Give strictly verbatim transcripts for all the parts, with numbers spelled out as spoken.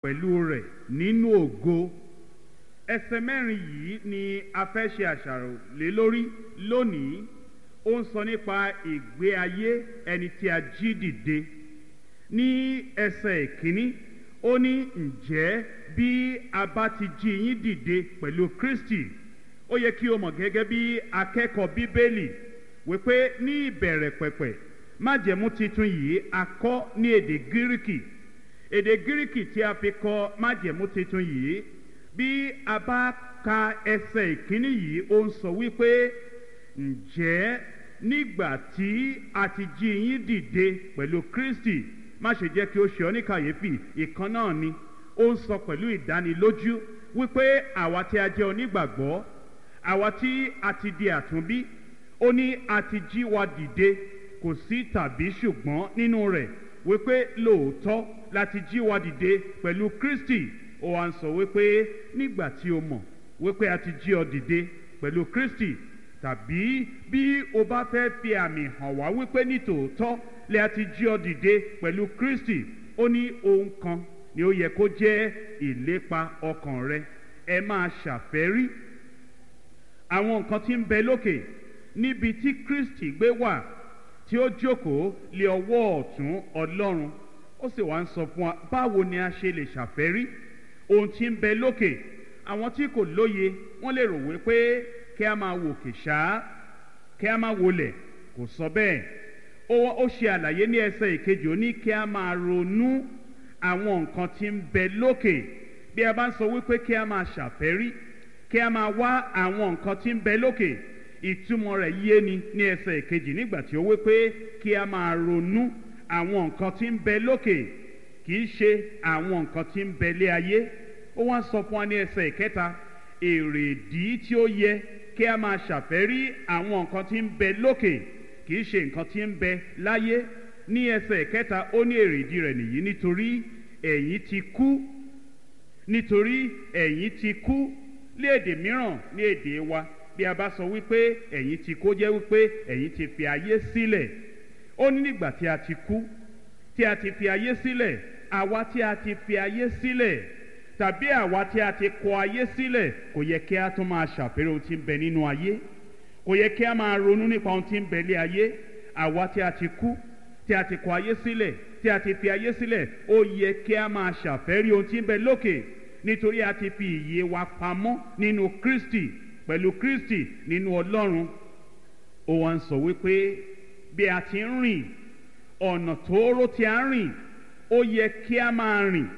pẹ̀lú rẹ̀ nínú ògo. Ẹsẹ̀ mẹ́rin yìí ni a fẹ́ ṣe àṣàrò lé lórí lónìí. Ó ń sọ nípa ìgbé ayé ẹni tí a jí dìde. Ní ẹsẹ̀ ìkíní ó ní ǹjẹ́ bí a bá ti jí yín dìde pẹ̀lú Kristi, ó yẹ kí o mọ̀ gẹ́gẹ́ bí akẹ́kọ̀ọ́ Bíbélì wípé ní ìbẹ̀rẹ̀ pẹ̀pẹ̀ májẹ̀mú titun yìí a kọ́ ní èdè Gíríkì. Èdè Gíríkì tí a fi kọ májẹ̀mú titun yìí, bí a bá ka ẹsẹ̀ ìkíní yìí, ó ń sọ wípé ǹjẹ́ nígbà tí a ti jí yín dìde pẹ̀lú Kristi. Má ṣe jẹ́ kí ó ṣe ọ́ ní kàyéfì, ìkan náà ni. Ó ń sọ pẹ̀lú ìdánilójú wípé àwa tí a jẹ́ onígbàgbọ́, àwa tí a ti di àtúnbí, ó ní a ti jí wa dìde, kò sí tàbí ṣùgbọ́n nínú rẹ̀, wípé lóòótọ́ láti jí wa dìde pẹ̀lú Kristi. Ó wá ń sọ wípé nígbà tí o mọ̀ wípé a ti jí ọ dìde pẹ̀lú Kristi, tàbí bí o bá fẹ́ fi àmì hàn wá wípé ní tòótọ́ lè a ti jí ọ dìde pẹ̀lú Kristi, ó ní ohun kan ni ó yẹ kó jẹ́ ìlépa ọkàn rẹ. Ẹ máa ṣàfẹ́rí àwọn nǹkan tí ń bẹ lókè, níbi tí Kristi gbé wà, tí ó jókòó lé ọwọ́ ọ̀tún Ọlọ́run. Ó sì wá ń sọ fún wa báwo ni a ṣe lè ṣàfẹ́rí ohun tí ń bẹ lókè. Àwọn tí kò lóye wọ́n lè rò wípé kí a máa wòkè ṣáá, kí a máa wọlẹ̀. Kò sọ bẹ́ẹ̀. Ó ṣe àlàyé ní ẹsẹ̀ ìkejì, ó ní kí a máa ronú àwọn nǹkan tí ń bẹ lókè. Bí a bá ń sọ wípé kí a máa ṣàfẹ́rí, kí a máa wá àwọn nǹkan tí ń bẹ lókè, ìtumọ̀ rẹ̀ yé ni ní ẹsẹ̀ ìkejì nígbà tí ó wípé kí a máa ronú àwọn nǹkan tí ń bẹ lókè, kì í ṣe àwọn nǹkan tí ń bẹ lé ayé. Ó wá sọ fún wa ní ẹsẹ̀ ìkẹta èrèdí tí ó yẹ kí a máa ṣàfẹ́rí àwọn nǹkan tí ń bẹ lókè, kì í ṣe nǹkan tí ń bẹ láyé. Ní ẹsẹ̀ ìkẹta ó ní èrèdí rẹ̀ nìyí, nítorí ẹ̀yin ti kú. Nítorí ẹ̀yin ti kú. Ní èdè mìíràn, ní èdè wa, bí a bá sọ wípé ẹ̀yin ti kú, jẹ́ wípé ẹ̀yin ti fi ayé sílẹ̀. Ó ní nígbà tí a ti kú, tí a ti fi ayé sílẹ̀, àwa tí a ti fi ayé sílẹ̀, tàbí àwa tí a ti kọ ayé sílẹ̀, kò yẹ kí a tún máa ṣàfẹ́rí ohun tí ń bẹ nínú ayé. Kò yẹ kí a máa ronú nípa ohun tí ń bẹ lé ayé. Àwa tí a ti kú, tí a ti kọ ayé sílẹ̀, tí a ti fi ayé sílẹ̀, ó yẹ kí a máa ṣàfẹ́rí ohun tí ń bẹ lókè, nítorí a ti fi ìyè wa pamọ́ nínú Kristi, pẹ̀lú Kristi nínú Ọlọ́run. Ó wá ń sọ wípé bí a ti ń rìn ọ̀nà tóóró tí a ń rìn, ó yẹ kí a máa rìn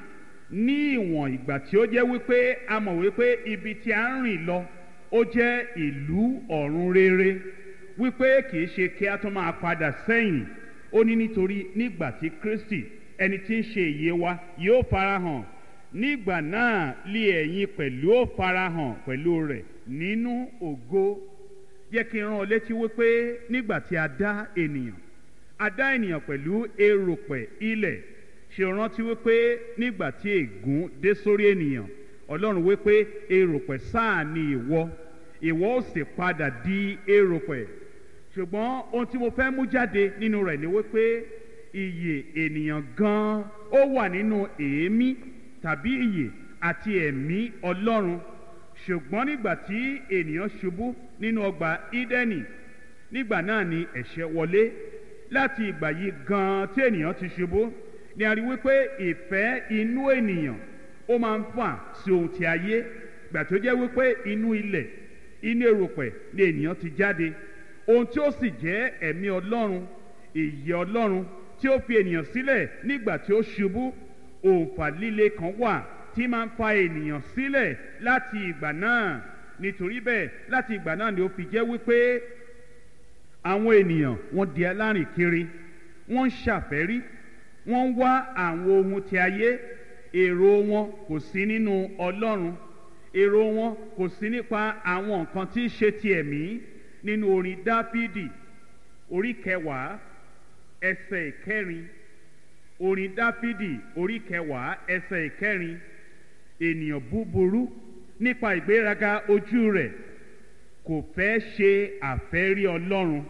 ní ìwọ̀n ìgbà tí ó jẹ́ wípé a mọ̀ wípé ibi tí a ń rìn lọ ó jẹ́ ìlú ọ̀run rere, wípé kì í ṣe kí a tún máa padà sẹ́yìn. Ó ní nítorí nígbà tí Kristi ẹni tí ń ṣe ìyè wa yóò farahàn, nígbà náà lé ẹ̀yin pẹ̀lú ó farahàn pẹ̀lú rẹ̀ nínú ògo. Jẹ́ kí n rán ọ létí wípé nígbà tí a dá ènìyàn, a dá ènìyàn pẹ̀lú erùpẹ̀ ilẹ̀. Ṣé o rántí wípé nígbà tí ègún dé sórí ènìyàn, Ọlọ́run wípé erùpẹ̀ sáà ni ìwọ, ìwọ ó sì padà di erùpẹ̀. Ṣùgbọ́n ohun tí mo fẹ́ mú jáde nínú rẹ̀ ni wípé ìyè ènìyàn gan-an ó wà nínú èémí tàbí ìyè àti ẹ̀mí Ọlọ́run. Ṣùgbọ́n nígbà tí ènìyàn ṣubú nínú ọgbà Ídẹ́nì, nígbà náà ni ẹ̀ṣẹ̀ wọlé. Láti ìgbà yìí gan-an tí ènìyàn ti ṣubú ni a rí wípé ìfẹ́ inú ènìyàn ó máa ń fà sí ohun ti ayé. Gbà tó jẹ́ wípé inú ilẹ̀, inú erùpẹ̀ ni ènìyàn ti jáde. Ohun tí ó sì jẹ́ ẹ̀mí Ọlọ́run, ìyè Ọlọ́run tí ó fi ènìyàn sílẹ̀ nígbà tí ó ṣubú, òǹfà líle kan wà tí máa ń fa ènìyàn sílẹ̀ láti ìgbà náà. Nítorí bẹ́ẹ̀ láti ìgbà náà ni ó fi jẹ́ wípé àwọn ènìyàn wọ́n di alárìnkiri, wọ́n ń ṣàfẹ́rí, wọ́n ń wá àwọn ohun ti ayé. Èrò wọn kò sí nínú Ọlọ́run. Èrò wọn kò sí nípa àwọn nǹkan tí í ṣe ti ẹ̀mí. Nínú orin Dáfídì orí kẹwàá ẹsẹ̀ ìkẹrin, orin Dáfídì orí kẹwàá ẹsẹ̀ ìkẹrin, ènìyàn búburú nípa ìgbéraga ojú rẹ̀ kò fẹ́ ṣe àfẹ́rí Ọlọ́run.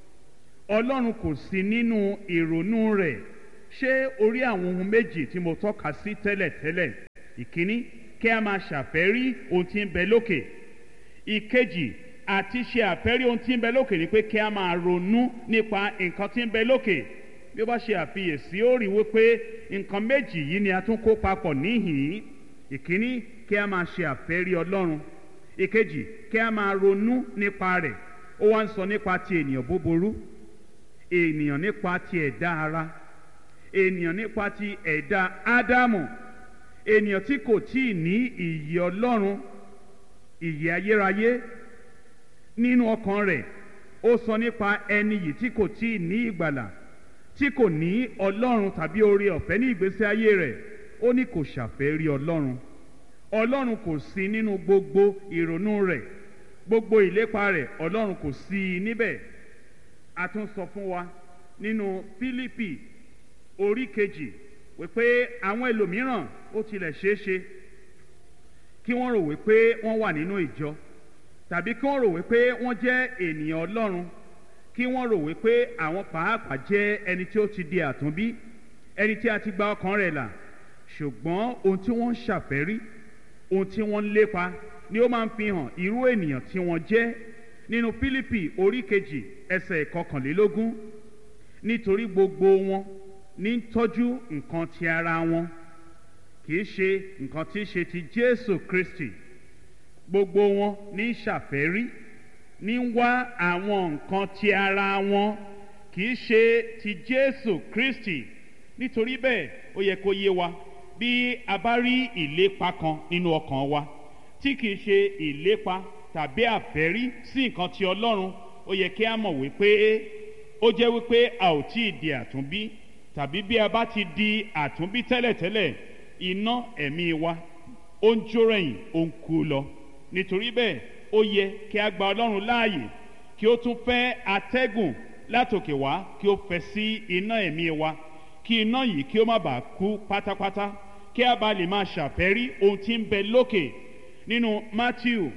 Ọlọ́run kò sí nínú ìrònú rẹ̀. Ṣé orí àwọn ohun méjì tí mo tọ́ka sí tẹ́lẹ̀tẹ́lẹ̀ ìkíní kí a máa ṣàfẹ́rí ohun tí ń bẹ lókè. ìkejì àti ṣe àfẹ́rí ohun tí ń bẹ lókè ni pé kí a máa ronú nípa nǹkan tí ń bẹ lókè. bí ó bá ṣe àfiyèsí ó rí wípé nǹkan méjì yìí ni a tún kó papọ̀ níhìn-ín. ìkíní kí a máa ṣe àfẹ́rí Ọlọ́run. ìkejì kí a máa ronú nípa rẹ̀. ó wá ń sọ nípa ti ènìyàn búburú, ènìyàn nípa ti ẹ̀dá ara, ènìyàn nípa ti ẹ̀dá Ádámù, ènìyàn tí kò tíì ní ìyè Ọlọ́run, ìyè ayérayé nínú ọkàn rẹ̀. ó sọ nípa ẹni yìí tí kò tíì ní ìgbàlà, tí kò ní Ọlọ́run tàbí oore ọ̀fẹ́ ní ìgbésí ayé rẹ̀. ó ní kò ṣàfẹ́rí Ọlọ́run. Ọlọ́run kò sí nínú gbogbo ìrònú rẹ̀, gbogbo ìlépa rẹ̀ Ọlọ́run kò sí i níbẹ̀. a tún sọ fún wa nínú Fílípì orí kejì wípé àwọn ẹlòmíràn ó tilẹ̀ ṣeé ṣe kí wọ́n rò wípé wọ́n wà nínú ìjọ, tàbí kí wọ́n rò wípé wọ́n jẹ́ ènìyàn Ọlọ́run, kí wọ́n rò wípé àwọn pàápàá jẹ́ ẹni tí ó ti di àtúnbí, ẹni tí a ti gba ọkàn rẹ̀ là. ṣùgbọ́n ohun tí wọ́n ń ṣàfẹ́rí, ohun tí wọ́n ń lépa ni ó máa ń fi hàn irú ènìyàn tí wọ́n jẹ́. nínú Fílípì orí kejì ẹsẹ̀ ìkọkànlélógún, nítorí gbogbo wọn ní ń tọ́jú nǹkan ti ara wọn, kì í ṣe nǹkan tí í ṣe ti Jésù Kristi. gbogbo wọn ní ń ṣàfẹ́rí, ní ń wá àwọn nǹkan ti ara wọn, kì í ṣe ti Jésù Kristi. nítorí bẹ́ẹ̀ ó yẹ kó yé wa bí a bá rí ìlépa kan nínú ọkàn wa tí kì í ṣe ìlépa tàbí àfẹ́rí sí nǹkan ti Ọlọ́run, ó yẹ kí a mọ̀ wípé ó jẹ́ wípé a ò tí ì di àtúnbí, tàbí bí a bá ti di àtúnbí tẹ́lẹ̀tẹ́lẹ̀ iná ẹ̀mí wa ó ń jó rẹ̀yìn, ó ń kú lọ. nítorí bẹ́ẹ̀ ó yẹ kí a gba Ọlọ́run láàyè kí ó tún fẹ́ atẹ́gùn látòkè wá, kí ó fẹ́ sí iná ẹ̀mí wa, kí iná yìí kí ó má bàa kú pátápátá, kí a bá lè máa ṣàfẹ́rí ohun tí ń bẹ lókè. nínú Mátíù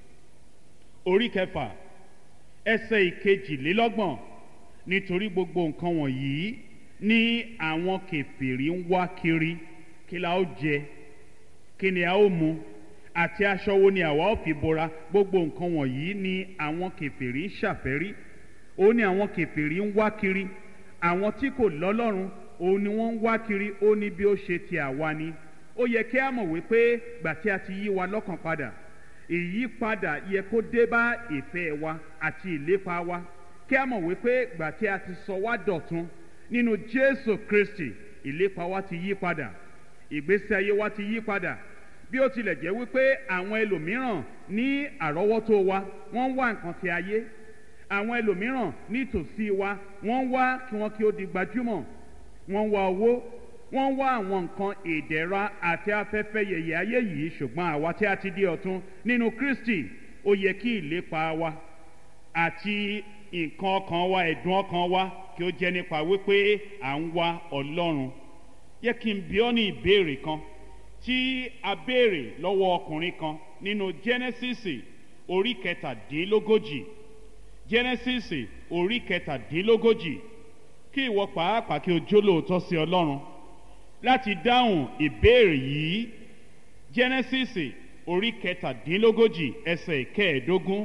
orí kẹfà ẹsẹ̀ ìkejìlélọ́gbọ̀n, nítorí gbogbo nǹkan wọ̀nyí ní àwọn kèfèrí ń wá kiri, kí la ó jẹ, kí ni a ó mu, àti aṣọ wo ni àwa ó fi bora. gbogbo nǹkan wọ̀nyí ni àwọn kèfèrí ń ṣàfẹ́rí, ó ní àwọn kèfèrí ń wá kiri. àwọn tí kò lọ́lọ́run òun ni wọ́n ń wá kiri. ó ní bí ó ṣe ti àwa ni. ó yẹ kí a mọ̀ wípé gbà tí a ti yí wa lọ́kàn padà, ìyípadà yẹ kó dé bá ìfẹ́ wa àti ìlépa wa. kí a mọ̀ wípé gbà tí a ti sọ wá dọ̀tun nínú Jésù Kristi, ìlépa wa ti yí padà, ìgbésí ayé wa ti yí padà. bí ó tilẹ̀ jẹ́ wípé àwọn ẹlòmíràn ní àrọ́wọ́tó wa wọ́n ń wá nǹkan ti ayé, àwọn ẹlòmíràn nítòsí wa wọ́n ń wá kí wọ́n kí ó di gbajúmọ̀, wọ́n ń wá owó, wọ́n ń wá àwọn nǹkan ìdẹ̀ra àti afẹ́fẹ́ yẹ̀yẹ̀ ayé yìí. ṣùgbọ́n àwa tí a ti di ọ̀tun nínú Kristi, ó yẹ kí ìlépa wa àti nǹkan ọkàn wa, ẹ̀dùn ọkàn wa kí ó jẹ́ nípa wípé à ń wá Ọlọ́run. yẹ kí n bi ọ́ ní ìbéèrè kan tí a béèrè lọ́wọ́ ọkùnrin kan nínú Genesis orí kẹtàdínlógójì. Genesis orí kẹtàdínlógójì. kí ìwọ pàápàá kí o jólóòtọ́ sí Ọlọ́run láti dáhùn ìbéèrè yìí. Genesis orí kẹtàdínlógójì ẹsẹ̀ kẹẹ̀ẹ́dógún.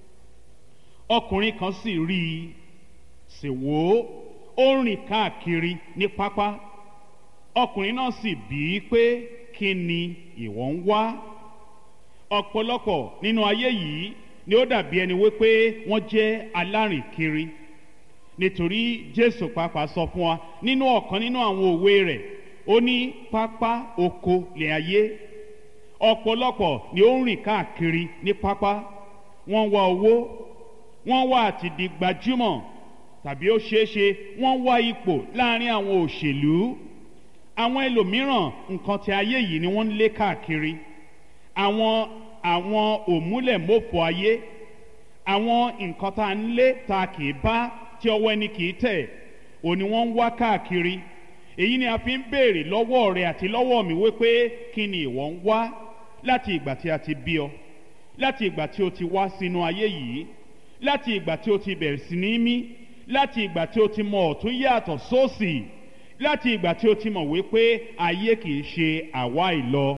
ọkùnrin kan sì rí i, sì wò ó, ó rìn káàkiri ní pápá. ọkùnrin náà sì bí i pé kí ni ìwọ ń wá? ọ̀pọ̀lọpọ̀ nínú ayé yìí ni ó dàbí ẹni wípé wọ́n jẹ́ alárìnkiri, nítorí Jésù pàápàá sọ fún wa nínú ọ̀kan nínú àwọn òwe rẹ̀, ó ní pápá oko lè ayé. ọ̀pọ̀lọpọ̀ ni ó ń rìn káàkiri ní pápá, wọ́n wá owó, wọ́n wá àti di gbajúmọ̀, tàbí ó ṣeéṣe wọ́n wá ipò láàrin àwọn òṣèlú. àwọn ẹlòmíràn nǹkan ti ayé yìí ni wọ́n ń lé káàkiri. àwọn àwọn òmúlẹ̀mófò ayé, àwọn nǹkan tá a ń lé tá a kì í bá, tí ọwọ́ ẹni kì í tẹ̀, òní wọ́n ń wá káàkiri. èyí ni a fi ń béèrè lọ́wọ́ rẹ àti lọ́wọ́ mi wípé kí ni ìwọ ń wá láti ìgbà tí a ti bí ọ, láti ìgbà tí o ti wá sínú ayé yìí, láti ìgbà tí o ti bẹ̀rẹ̀ sí ní mí, láti ìgbà tí o ti mọ ọ̀tún yàtọ̀ sósì, láti ìgbà tí o ti mọ̀ wípé ayé kì í ṣe àwa ìlọ.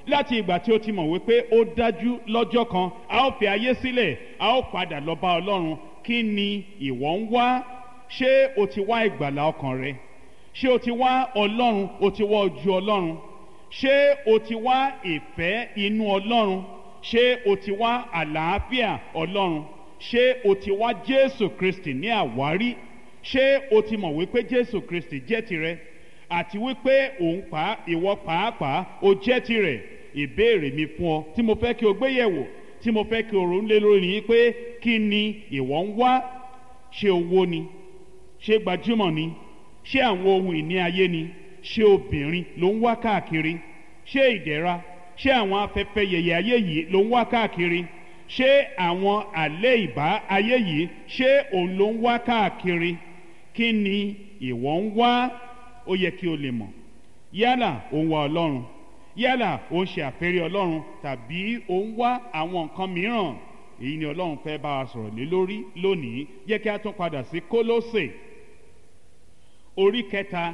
láti ìgbà tí ó ti mọ̀ wípé ó dájú lọ́jọ́ kan a ó fi ayé sílẹ̀ a ó padà lọ bá Ọlọ́run, kí ni ìwọ ń wá? Ṣé o ti wá ìgbàlà ọkàn rẹ? Ṣé o ti wá Ọlọ́run? O ti wá ojú Ọlọ́run? Ṣé o ti wá ìfẹ́ inú Ọlọ́run? Ṣé o ti wá àlàáfíà Ọlọ́run? Ṣé o ti wá Jésù Kristi ní àwárí? Ṣé o ti mọ̀ wípé Jésù Kristi jẹ́ tirẹ̀ àti wípé òun pa ìwọ pàápàá o jẹ́ tirẹ̀? Ìbéèrè mi fún ọ tí mo fẹ́ kí o gbé yẹ̀wò, tí mo fẹ́ kí o ronú lé lórí ni pé kí ni ìwọ ń wá? Ṣé owó ni? Ṣé gbajúmọ̀ ni? Ṣé àwọn ohun ìní ayé ni? Ṣé obìnrin ló ń wá káàkiri? Ṣé ìdẹ̀ra? Ṣé àwọn afẹ́fẹ́ yẹ̀yẹ̀ ayé yìí ló ń wá káàkiri? Ṣé àwọn àlẹ́ ìbá ayé yìí ṣé òun ló ń wá káàkiri? Kí ni ìwọ ń wá? Ó yẹ kí o lè mọ̀. Yálà ó ń wá Ọlọ́run, yálà ó ń ṣe àfẹ́rí Ọlọ́run, tàbí ó ń wá àwọn nǹkan mìíràn. Èyí ni Ọlọ́run fẹ́ bá wa sọ̀rọ̀ lé lórí lónìí. Jẹ́ kí a tún padà sí Kólósè orí kẹta.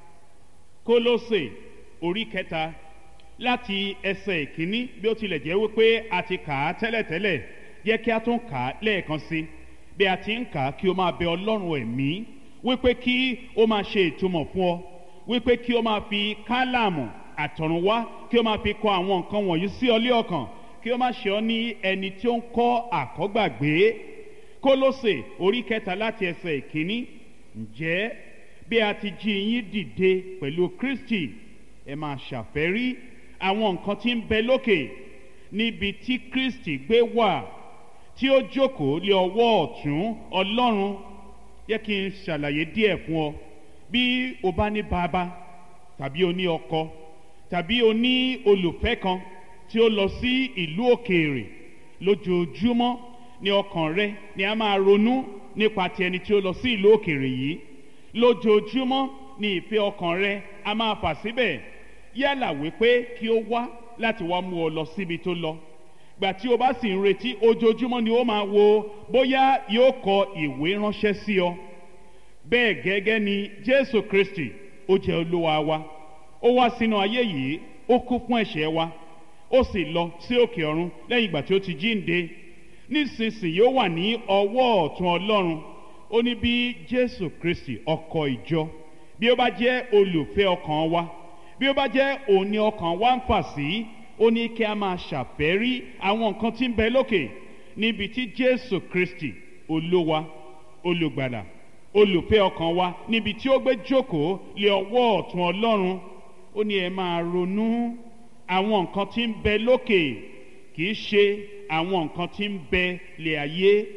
Kólósè orí kẹta láti ẹsẹ̀ ìkíní, bí ó tilẹ̀ jẹ́ wípé a ti kà á tẹ́lẹ̀tẹ́lẹ̀, jẹ́ kí a tún kà á lẹ́ẹ̀kan sí. Bí a ti ń kà á, kí o máa bẹ Ọlọ́run ẹ̀mí wípé kí ó máa ṣe ìtumọ̀ fún ọ, wípé kí ó máa fi kálámù àtọ̀runwá kí ó máa fi kọ àwọn nǹkan wọ̀nyí sí ọ lé ọkàn, kí ó má ṣe ọ ní ẹni tí ó ń kọ́ àkọ́gbàgbé. Kólósè orí kẹta láti ẹsẹ̀ ìkíní. Ǹjẹ́ bí a ti jí yín dìde pẹ̀lú Kristi, ẹ máa ṣàfẹ́rí àwọn nǹkan tí ń bẹ lókè, níbi tí Kristi gbé wà, tí ó jókòó lé ọwọ́ ọ̀tún Ọlọ́run. Yẹ kí n ṣàlàyé díẹ̀ fún ọ. Bí o bá ní bàbá, tàbí o ní ọkọ, tàbí o ní olùfẹ́ kan tí ó lọ sí ìlú òkèèrè, lójoojúmọ́ ní ọkàn rẹ ni a máa ronú nípa ti ẹni tí ó lọ sí ìlú òkèèrè yìí. Lójoojúmọ́ ni ìfẹ́ ọkàn rẹ a máa fà síbẹ̀, yálà wípé kí ó wá láti wá mú ọ lọ síbi tó lọ. Gbà tí o bá sì ń retí, ojoojúmọ́ ni ó máa wo bóyá yóò kọ ìwé ránṣẹ́ sí ọ. Bẹ́ẹ̀ gẹ́gẹ́ ni Jésù Kristi, ó jẹ́ Olúwa wa. Ó wá sínú ayé yìí, ó kú fún ẹ̀ṣẹ̀ wa, ó sì lọ sí òkè ọ̀run lẹ́yìn ìgbà tí ó ti jíǹde. Nísinsìnyí ó wà ní ọwọ́ ọ̀tún Ọlọ́run. Ó ní bí Jésù Kristi ọkọ ìjọ, bí ó bá jẹ́ olùfẹ́ ọkàn wa, bí ó bá jẹ́ òun ni ọkàn wa ń fà sí, ó ní kí a máa ṣàfẹ́rí àwọn nǹkan tí ń bẹ lókè, níbi tí Jésù Kristi Olúwa, olùgbàlà, olùfẹ́ ọkàn wa, níbi tí ó gbé jókòó lé ọwọ́ ọ̀tún Ọlọ́run. Ó ní ẹ máa ronú àwọn nǹkan tí ń bẹ lókè, kì í ṣe àwọn nǹkan tí ń bẹ lé ayé.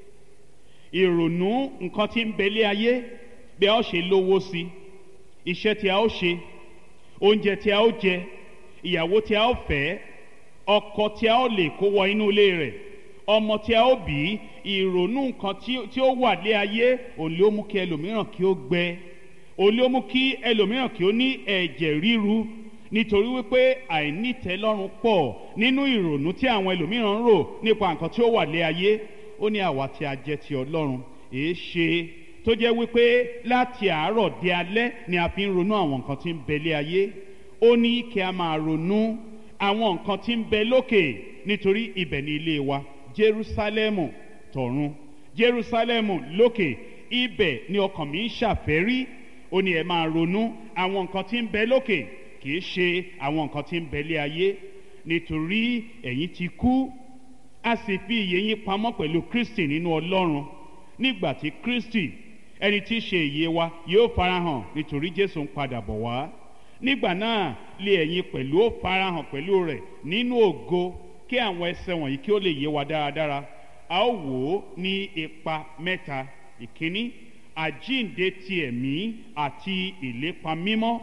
Ìrònú nǹkan tí ń bẹ lé ayé, bí a ó ṣe lówó sí, iṣẹ́ tí a ó ṣe, oúnjẹ tí a ó jẹ, ìyàwó tí a ó fẹ́, ọkọ tí a ó lè kó wọ inú ilé rẹ̀, ọmọ tí a ó bí. Ìrònú nǹkan tí ó wà lé ayé òun ló mú kí ẹlòmíràn kí ó gbẹ, òun ló mú kí ẹlòmíràn kí ó ní ẹ̀jẹ̀ ríru, nítorí wípé àìnítẹ́lọ́rùn pọ̀ nínú ìrònú tí àwọn ẹlòmíràn ń rò nípa nǹkan tí ó wà lé ayé. Ó ní àwa tí a jẹ́ ti Ọlọ́run, èé ṣe tó jẹ́ wípé láti àárọ̀ di alẹ́ ni a fi ń ronú àwọn nǹkan tí ń bẹ lé ayé. Ó ní kí a máa ronú àwọn nǹkan tí ń bẹ lókè, nítorí ibẹ̀ ni ilé wa, Jerúsálẹ́mù tọ̀run, Jerúsálẹ́mù lókè, ibẹ̀ ni ọkàn mi ń ṣàfẹ́rí. Ó ní ẹ máa ronú àwọn nǹkan tí ń bẹ lókè, kì í ṣe àwọn nǹkan tí ń bẹ lé ayé, nítorí ẹ̀yin ti kú, a sì fi ìyè yín pamọ́ pẹ̀lú Kristi nínú Ọlọ́run. Nígbà tí Kristi, ẹni tí í ṣe ìyè wa, yóò farahàn, nítorí Jésù ń padà bọ̀ wá, nígbà náà lé ẹ̀yin pẹ̀lú ó farahàn pẹ̀lú rẹ̀ nínú ògo. Kí àwọn ẹsẹ̀ wọ̀nyí kí ó lè yé wa dáradára, a ó wò ó ní ipa mẹ́ta. Ìkíní, àjíǹde ti ẹ̀mí àti ìlépa mímọ́.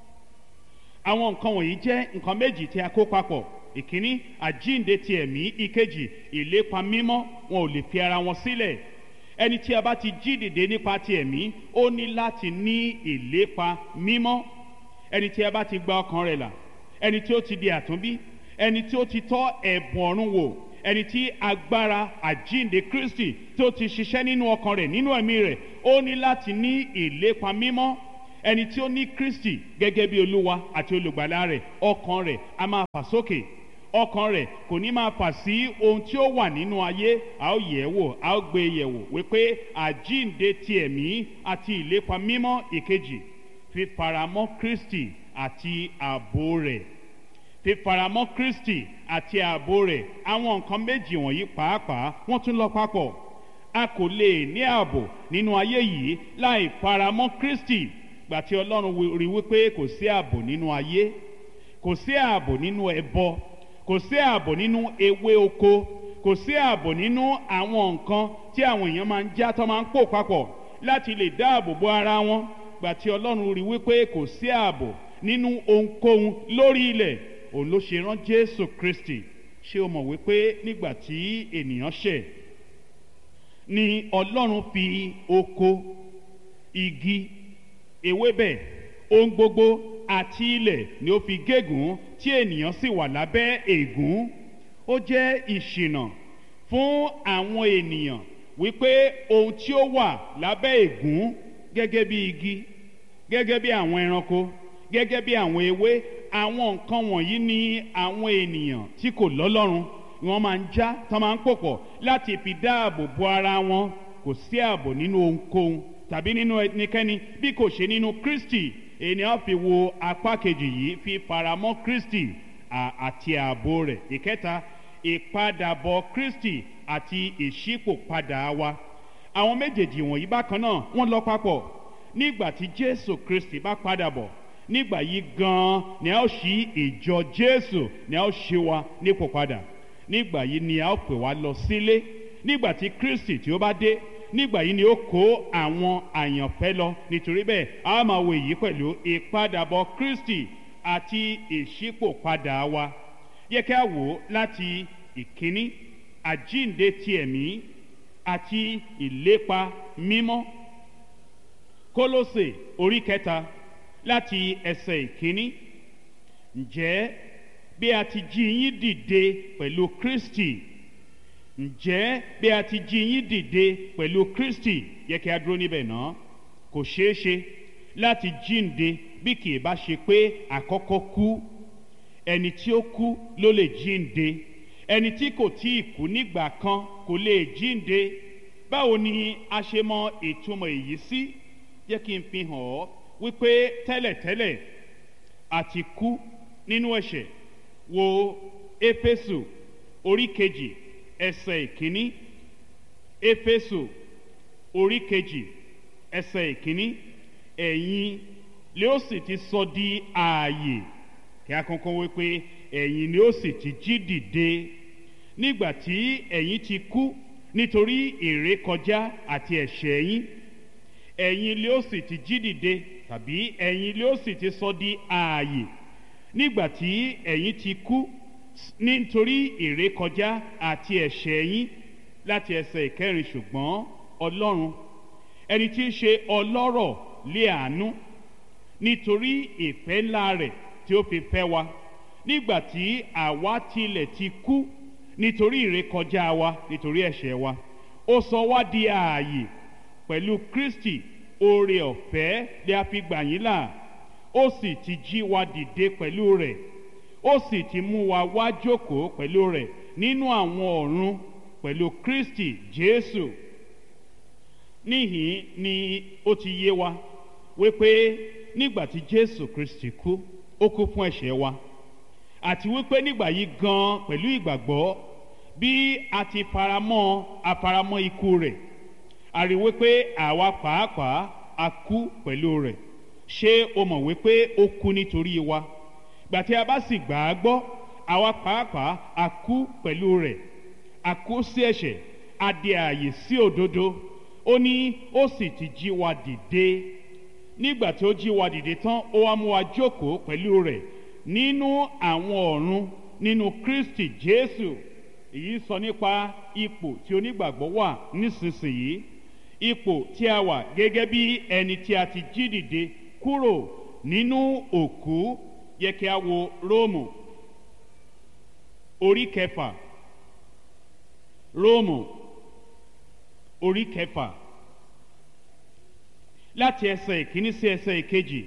Àwọn nǹkan wọ̀nyí jẹ́ nǹkan méjì tí a kó papọ̀. Ìkíní, àjíǹde ti ẹ̀mí. Ìkejì, ìlépa mímọ́. Wọn ò lè fi ara wọn sílẹ̀. Ẹni tí a bá ti jí dìde nípa ti ẹ̀mí, ó ní láti ní ìlépa mímọ́. Ẹni tí a bá ti gba ọkàn rẹ̀ là, ẹni tí ó ti di àtúnbí, ẹni tí ó ti tọ́ ẹ̀bùn ọ̀run wò, ẹni tí agbára àjíǹde Kristi tí ó ti ṣiṣẹ́ nínú ọkàn rẹ̀, nínú ẹ̀mí rẹ̀, ó ní láti ní ìlépa mímọ́. ẹni tí ó ní Kristi gẹ́gẹ́ bí olúwa àti olùgbàlà rẹ̀, ọkàn rẹ̀ a máa fà sókè, ọkàn rẹ̀ kò ní máa fà sí ohun tí ó wà nínú ayé. A ó yẹ̀ wò, a ó gbé yẹ̀ wò wípé àjíǹde ti ẹ̀mí àti ìlépa mímọ́ ìkejì, fífaramọ́ Kristi àti ààbò rẹ̀, fífaramọ́ Kristi àti ààbò rẹ̀. Àwọn nǹkan méjì wọ̀nyí pàápàá wọ́n tún lọ papọ̀. A kò lè ní ààbò nínú ayé yìí láì faramọ́ Kristi. Gbà tí Ọlọ́run rí wípé kò sí ààbò nínú ayé, kò sí ààbò nínú ẹbọ, kò sí ààbò nínú ewé oko, kò sí ààbò nínú àwọn nǹkan tí àwọn èèyàn máa ń já tó máa ń pò papọ̀ láti lè dáàbò bo ara wọn. Gbà tí Ọlọ́run rí wípé kò sí ààbò nínú ohunkóhun lórí ilẹ̀, òun ló ṣe rán Jésù Kristi. Ṣé o mọ̀ wípé nígbà tí ènìyàn ṣẹ̀ ni Ọlọ́run fi oko, igi, ewébẹ̀, ohun gbogbo àti ilẹ̀ ni ó fi gégùn tí ènìyàn sì wà lábẹ́ ègún. Ó jẹ́ ìṣìnà fún àwọn ènìyàn wípé ohun tí ó wà lábẹ́ ègún gẹ́gẹ́ bí igi, gẹ́gẹ́ bí àwọn ẹranko, gẹ́gẹ́ bí àwọn ewé, àwọn nǹkan wọ̀nyí ni àwọn ènìyàn tí kò lọ́lọ́run wọ́n máa ń já, tán máa ń pòpọ̀ láti fi dáàbò bo ara wọn. Kò sí ààbò nínú ohunkóhun tàbí nínú ẹnikẹ́ni bí kò ṣe nínú Kristi. Ènìyàn fi wo apá kejì yìí, fi faramọ́ Kristi àti ààbò rẹ̀. Ìkẹta, ìpadàbọ̀ Kristi àti ìṣípòpadà wa. Àwọn méjèèjì wọ̀nyí bákan náà wọ́n lọ papọ̀. Nígbà tí Jésù Kristi bá padà bọ̀, nígbà yìí gan-an ni a ó ṣí ìjọ Jésù, ni a ó ṣí wa nípò padà. Nígbà yìí ni a ó pè wá lọ sílé. Nígbà tí Kristi tí ó bá dé, nígbà yìí ni ó kó àwọn àyànfẹ́ lọ. Nítorí bẹ́ẹ̀ a máa wo èyí pẹ̀lú ìpadàbọ̀ Kristi àti ìṣípòpadà wa. Yẹ kí a wò láti ìkíní, àjíǹde ti ẹ̀mí àti ìlépa mímọ́. Kólósè orí kẹta láti ẹsẹ̀ ìkíní. Ǹjẹ́ bí a ti jí yín dìde pẹ̀lú Kristi, ǹjẹ́ bí a ti jí yín dìde pẹ̀lú Kristi, yẹ kí a dúró níbẹ̀ náà. Kò ṣeé ṣe láti jíǹde bí kì í bá ṣe pé àkọ́kọ́ kú. Ẹni tí ó kú ló lè jíǹde. Ẹni tí kò tí ì kú nígbà kan kò lè jíǹde. Báwo ni a ṣe mọ ìtumọ̀ èyí sí? Jẹ́ kí n fi hàn ọ́ wípé tẹ́lẹ̀tẹ́lẹ̀ a ti kú nínú ẹ̀ṣẹ̀. Wo Éfésù orí kejì ẹsẹ̀ ìkíní. Éfésù orí kejì ẹsẹ̀ ìkíní. Ẹ̀yin lé ó sì ti sọ di ààyè. Kí a kankan wípé ẹ̀yin ni ó sì ti jí dìde. Nígbà tí ẹ̀yin ti kú nítorí ìrékọjá àti ẹ̀ṣẹ̀ yín, ẹ̀yin lé ó sì ti jí dìde, tàbí ẹ̀yin lé ó sì ti sọ di ààyè. Nígbà tí ẹ̀yin ti kú nítorí ìrékọjá àti ẹ̀ṣẹ̀ yín. Láti ẹsẹ̀ ìkẹrin, ṣùgbọ́n Ọlọ́run ẹni tí ń ṣe ọlọ́rọ̀ lé àánú nítorí ìfẹ́ ńlá rẹ̀ tí ó fi fẹ́ wa, nígbà tí àwa tilẹ̀ ti kú nítorí ìrékọjá wa, nítorí ẹ̀ṣẹ̀ wa, ó sọ wá di ààyè pẹ̀lú Kristi. Oore ọ̀fẹ́ lè a fi gbà yín là. Ó sì ti jí wa dìde pẹ̀lú rẹ̀. Ó sì ti mú wa wá jókòó pẹ̀lú rẹ̀ nínú àwọn ọ̀run pẹ̀lú Kristi Jésù. Níhìn ni ó ti yé wa wípé nígbà tí Jésù Kristi kú, ó kú fún ẹ̀ṣẹ̀ wa, àti wípé nígbà yìí gan pẹ̀lú ìgbàgbọ́ bí a ti faramọ́ afaramọ́ ikú rẹ̀, a rí wípé àwa pàápàá a kú pẹ̀lú rẹ̀. Ṣé o mọ̀ wípé ó kú nítorí wa? Gbà tí a bá sì gbà á gbọ́, àwa pàápàá a kú pẹ̀lú rẹ̀. A kú sí ẹ̀ṣẹ̀, a di ààyè sí òdodo. Ó ní ó sì ti jí wa dìde. Nígbà tí ó jí wa dìde tán, ó wá mú wa jókòó pẹ̀lú rẹ̀ nínú àwọn ọ̀run nínú Kristi Jésù. Èyí sọ nípa ipò tí onígbàgbọ́ wà nísinsìnyí. Ipò tí a wà gẹ́gẹ́ bí ẹni tí a ti jí dìde kúrò nínú òkú. Yẹ kí a wo Róòmù orí kẹfà. Róòmù orí kẹfà láti ẹsẹ̀ ìkíní sí ẹsẹ̀ ìkejì.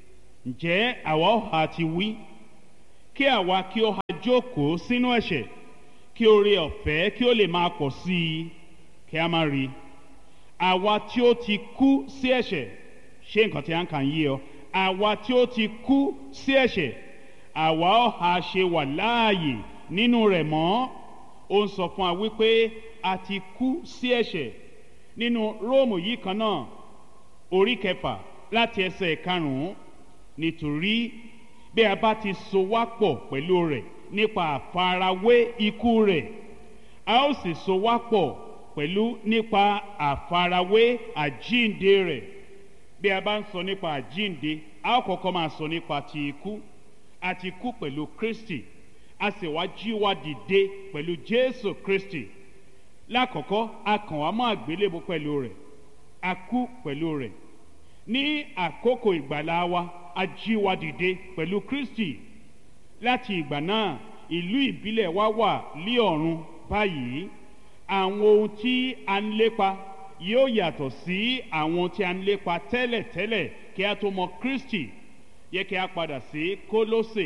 Ǹjẹ́ àwa ó ha ti wí kí àwa kí ó ha jókòó sínú ẹ̀ṣẹ̀ kí oore ọ̀fẹ́ kí ó lè máa pọ̀ sí i? Kí a má rí àwa tí ó ti kú sí ẹ̀ṣẹ̀. Ṣé nǹkan tí a ń kà ń yé ọ? Àwa tí ó ti kú sí ẹ̀ṣẹ̀, àwa ó ha ṣe wà láàyè nínú rẹ̀ mọ́? Ó ń sọ fún wa wípé a ti kú sí ẹ̀ṣẹ̀. Nínú Róòmù yìí kan náà orí kẹfà láti ẹsẹ̀ karùn-ún, nítorí bí a bá ti so wá pọ̀ pẹ̀lú rẹ̀ nípa àfarawé ikú rẹ̀, a ó sì so wá pọ̀ pẹ̀lú nípa àfarawé àjíǹde rẹ̀. Bí a bá ń sọ nípa àjíǹde, a ó kọ́kọ́ máa sọ nípa ti ikú. A ti kú pẹ̀lú Kristi, a sì wá jí wa dìde pẹ̀lú Jésù Kristi. Lákọ̀ọ́kọ́ a kàn wá mọ́ àgbélébùú pẹ̀lú rẹ̀, a kú pẹ̀lú rẹ̀. Ní àkókò ìgbàlà wa, a jí wa dìde pẹ̀lú Kristi. Láti ìgbà náà ìlú ìbílẹ̀ wa wà lí ọ̀run báyìí. Àwọn ohun tí a ń lépa yóò yàtọ̀ sí àwọn tí a ń lépa tẹ́lẹ̀tẹ́lẹ̀ kí a tó mọ Kristi. Yẹ kí a padà sí Kólósè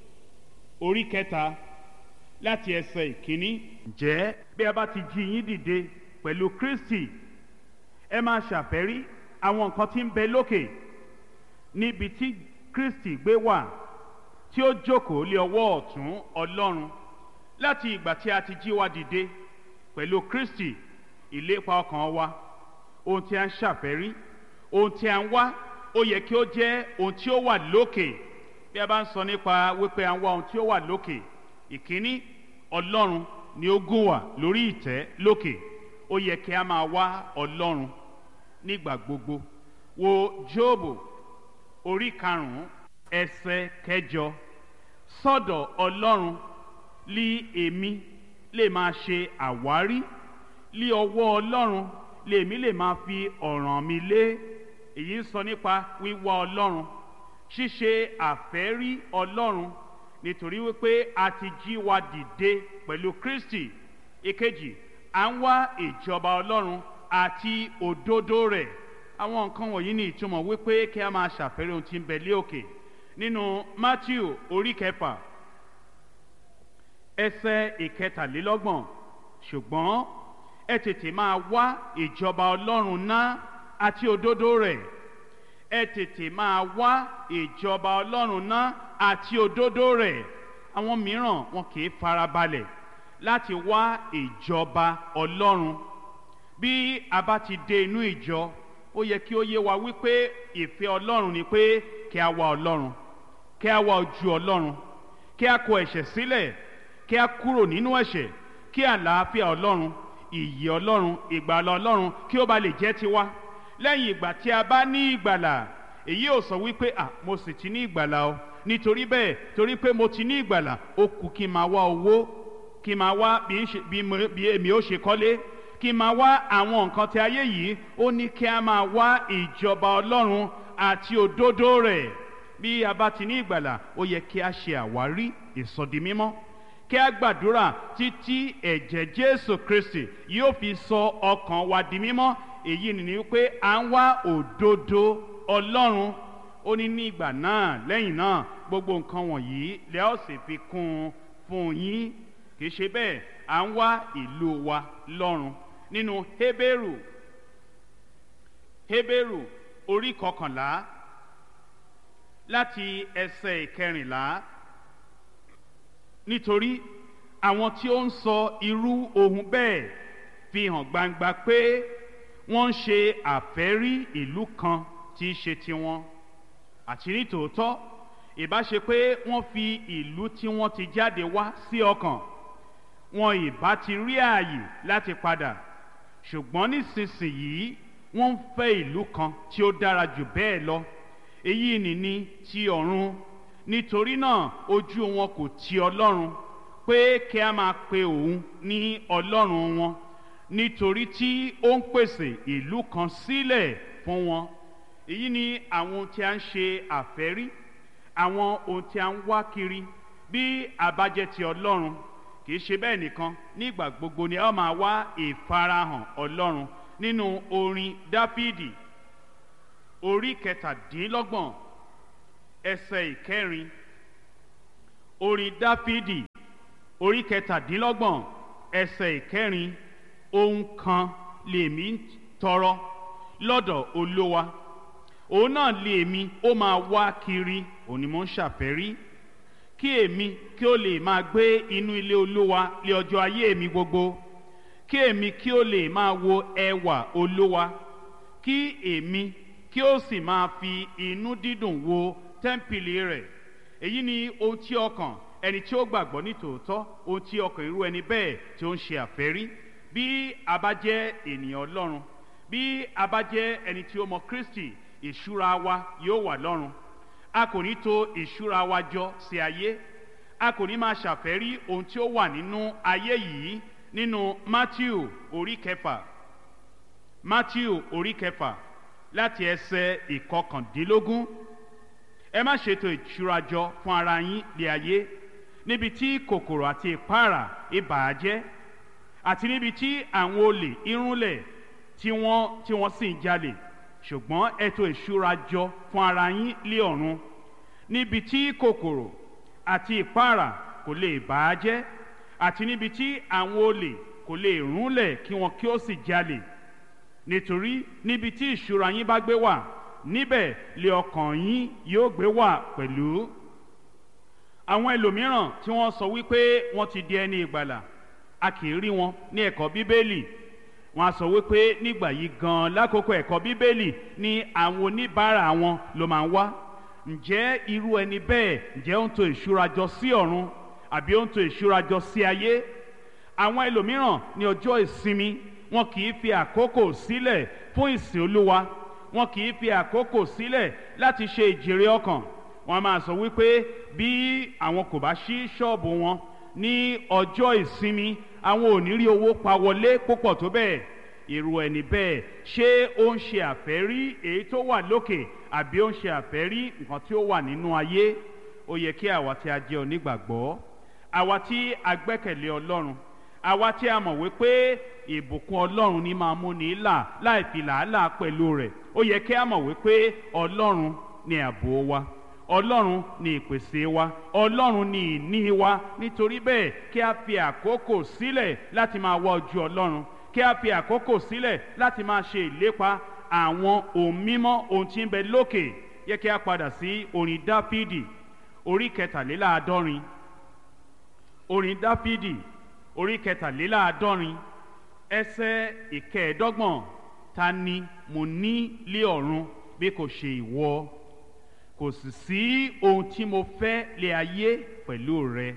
orí kẹta láti ẹsẹ̀ ìkíní. Ǹjẹ́ bí a bá ti jí yín dìde pẹ̀lú Kristi, ẹ máa ṣàfẹ́rí àwọn nǹkan tí ń bẹ lókè, níbi tí Kristi gbé wà, tí ó jókòó lé ọwọ́ ọ̀tún Ọlọ́run. Láti ìgbà tí a ti jí wa dìde pẹ̀lú Kristi, ìlépa ọkàn wa, ohun tí a ń ṣàfẹ́rí, ohun tí a ń wá, ó yẹ kí ó jẹ́ ohun tí ó wà lókè. Bí a bá ń sọ nípa wípé a ń wá ohun tí ó wà lókè, ìkíní, Ọlọ́run ni ó gún wà lórí ìtẹ́ lókè. Ó yẹ kí a máa wá Ọlọ́run nígbà gbogbo. Wo Jóòbù orí karùn-ún ẹsẹ̀ kẹjọ. Sọ́dọ̀ Ọlọ́run lí èmi lè máa ṣe àwárí, lí ọwọ́ Ọlọ́run lèmi lè máa fi ọ̀ràn mi lé. Èyí ń sọ nípa wíwá Ọlọ́run, ṣíṣe àfẹ́rí Ọlọ́run, nítorí wípé a ti jí wa dìde pẹ̀lú Kristi. Ìkejì, à ń wá ìjọba Ọlọ́run àti òdodo rẹ̀. Àwọn nǹkan wọ̀nyí ní ìtumọ̀ wípé kí a máa ṣàfẹ́rí ohun tí ń bẹ lé òkè. Nínú Mátíù orí kẹfà ẹsẹ̀ ìkẹtàlélọ́gbọ̀n, ṣùgbọ́n ẹ tètè máa wá ìjọba Ọlọ́run náà àti òdodo rẹ̀. Ẹ tètè máa wá ìjọba Ọlọ́run náà àti òdodo rẹ̀. Àwọn mìíràn wọn kì í farabalẹ̀ láti wá ìjọba Ọlọ́run. Bí a bá ti dé inú ìjọ, ó yẹ kí ó yé wa wípé ìfẹ́ Ọlọ́run ni pé kí a wá Ọlọ́run, kí a wá ojú Ọlọ́run, kí a kọ ẹ̀ṣẹ̀ sílẹ̀, kí a kúrò nínú ẹ̀ṣẹ̀, kí àlàáfíà Ọlọ́run, ìyè Ọlọ́run, ìgbàlà Ọlọ́run kí ó bá lè jẹ́ tiwa. Lẹ́yìn ìgbà tí a bá ní ìgbàlà, èyí ò sọ wípé à mo sì ti ní ìgbàlà o, nítorí bẹ́ẹ̀ torí pé mo ti ní ìgbàlà ó kù kí n máa wá owó, kí n máa wá bí èmi ó ṣe kọ́lé, kí n máa wá àwọn nǹkan tí ayé yìí. Ó ní kí a máa wá ìjọba Ọlọ́run àti òdodo rẹ̀. Bí a bá ti ní ìgbàlà, ó yẹ kí a ṣe àwárí ìsọdimímọ́, kí a gbàdúrà títí ẹ̀jẹ̀ Jésù Kristi yóò fi sọ ọkàn wa di mímọ́. Èyí ni wípé à ń wá òdodo Ọlọ́run. Ó ní ní ìgbà náà, lẹ́yìn náà, gbogbo nǹkan wọ̀nyí lẹ́ ó sì fi kún un fún yín. Kì í ṣe bẹ́ẹ̀, à ń wá ìlú wa lọ́run. Nínú Hébérù Hébérù orí kọkànlá láti ẹsẹ̀ ìkẹrìnlá, nítorí àwọn tí ó ń sọ irú ohun bẹ́ẹ̀ fi hàn gbangba pé wọ́n ń ṣe àfẹ́rí ìlú kan tí í ṣe tiwọn. Àti ní tòótọ́, ìbá ṣe pé wọ́n fi ìlú tí wọ́n ti jáde wá sí ọkàn, wọn ìbá ti rí ààyè láti padà. Ṣùgbọ́n nísinsìnyí wọ́n ń fẹ́ ìlú kan tí ó dára jù bẹ́ẹ̀ lọ. Èyí nìní ti ọ̀run. Nítorí náà ojú wọn kò ti Ọlọ́run pé kí a máa pe òun ní Ọlọ́run wọn, nítorí tí ó ń pèsè ìlú kan sílẹ̀ fún wọn. Èyí ni àwọn ohun tí a ń ṣe àfẹ́rí, àwọn ohun tí a ń wá kiri. Bí a bá jẹ́ ti Ọlọ́run, kì í ṣe bẹ́ẹ̀ nìkan, nígbà gbogbo ni a máa wá ìfarahàn Ọlọ́run. Nínú orin Dáfídì orí kẹtàdínlọ́gbọ̀n ẹsẹ̀ ìkẹrin. Orin Dáfídì orí kẹtàdínlọ́gbọ̀n ẹsẹ̀ ìkẹrin. Ohun kan lèmi ń tọrọ lọ́dọ̀ Olúwa, òun náà lèmi ó máa wá kiri, òun ni mo ń ṣàfẹ́rí, kí èmi kí ó lè máa gbé inú ilé Olúwa lé ọjọ́ ayé mi gbogbo, kí èmi kí ó lè máa wo ẹwà Olúwa, kí èmi kí ó sì máa fi inú dídùn wo tẹ́ḿpìlì rẹ̀. Èyí ni ohun tí ọkàn ẹni tí ó gbàgbọ́ ní tòótọ́, ohun tí ọkàn irú ẹni bẹ́ẹ̀ tí ó ń ṣe àfẹ́rí. Bí a bá jẹ́ ènìyàn Ọlọ́run, bí a bá jẹ́ ẹni tí ó mọ Kristi, ìṣúra wa yóò wà lọ́run. A kò ní tò ìṣúra wa jọ sí ayé, a kò ní máa ṣàfẹ́rí ohun tí ó wà nínú ayé yìí. Nínú Mátíù orí kẹfà, Mátíù orí kẹfà láti ẹsẹ̀ ìkọkàndínlógún. Ẹ má ṣètò ìṣúra jọ fún ara yín lé ayé, níbi tí kòkòrò àti ìpáàrà ibà jẹ́, àti níbi tí àwọn olè irúnlẹ̀ tí wọ́n tí wọ́n sì ń jalè. Ṣùgbọ́n ẹ tò ìṣúra jọ fún ara yín lé ọ̀run, níbi tí kòkòrò àti ìpáàrà kò lè bà á jẹ́, àti níbi tí àwọn olè kò lè rúnlẹ̀ kí wọn kí ó sì jalè. Nítorí níbi tí ìṣúra yín bá gbé wà, níbẹ̀ lé ọkàn yín yóò gbé wà pẹ̀lú. Àwọn ẹlòmíràn tí wọ́n sọ wípé wọ́n ti di ẹni ìgbàlà, a kì í rí wọn ní ẹ̀kọ́ Bíbélì. Wọ́n á sọ wípé nígbà yìí gan lákòókò ẹ̀kọ́ Bíbélì ni àwọn oníbàárà wọn ló máa ń wá. Ǹjẹ́ irú ẹni bẹ́ẹ̀, ǹjẹ́ ó ń tò ìṣúra jọ sí ọ̀run àbí ó ń tò ìṣúra jọ sí ayé? Àwọn ẹlòmíràn ní ọjọ́ ìsinmi wọn kì í fi àkókò sílẹ̀ fún ìsìn Olúwa, wọn kì í fi àkókò sílẹ̀ láti ṣe ìjèrè ọkàn. Wọ́n máa sọ wípé bí àwọn kò bá ṣí ṣọ́ọ̀bù wọn ní ọjọ́ ìsinmi, àwọn ò ní rí owó pa wọlé púpọ̀ tó bẹ́ẹ̀. Irú ẹni bẹ́ẹ̀, ṣé ó ń ṣe àfẹ́rí èyí tó wà lókè àbí ó ń ṣe àfẹ́rí nǹkan tí ó wà nínú ayé? Ó yẹ kí àwa tí a jẹ́ onígbàgbọ́, àwa tí a gbẹ́kẹ̀lé Ọlọ́run, àwa tí a mọ̀ wípé ìbùkún Ọlọ́run ní máa mú ní là láì fi làálàá pẹ̀lú rẹ̀, ó yẹ kí a mọ̀ wípé Ọlọ́run ni ààbò wa, Ọlọ́run ni ìpèsè wa, Ọlọ́run ni ìní wa. Nítorí bẹ́ẹ̀, kí a fi àkókò sílẹ̀ láti máa wá ojú Ọlọ́run, kí a fi àkókò sílẹ̀ láti máa ṣe ìlépa àwọn ohun mímọ́, ohun tí ń bẹ lókè. Yẹ kí a padà sí orin Dáfídì orí kẹtàléláàádọ́rin. Orin Dáfídì orí kẹtàléláàádọ́rin ẹsẹ̀ ìkẹẹ̀ẹ́dọ́gbọ̀n. Ta ni mo ní lé ọ̀run bí kò ṣe ìwọ? Kò sì sí ohun tí mo fẹ́ lé ayé pẹ̀lú rẹ.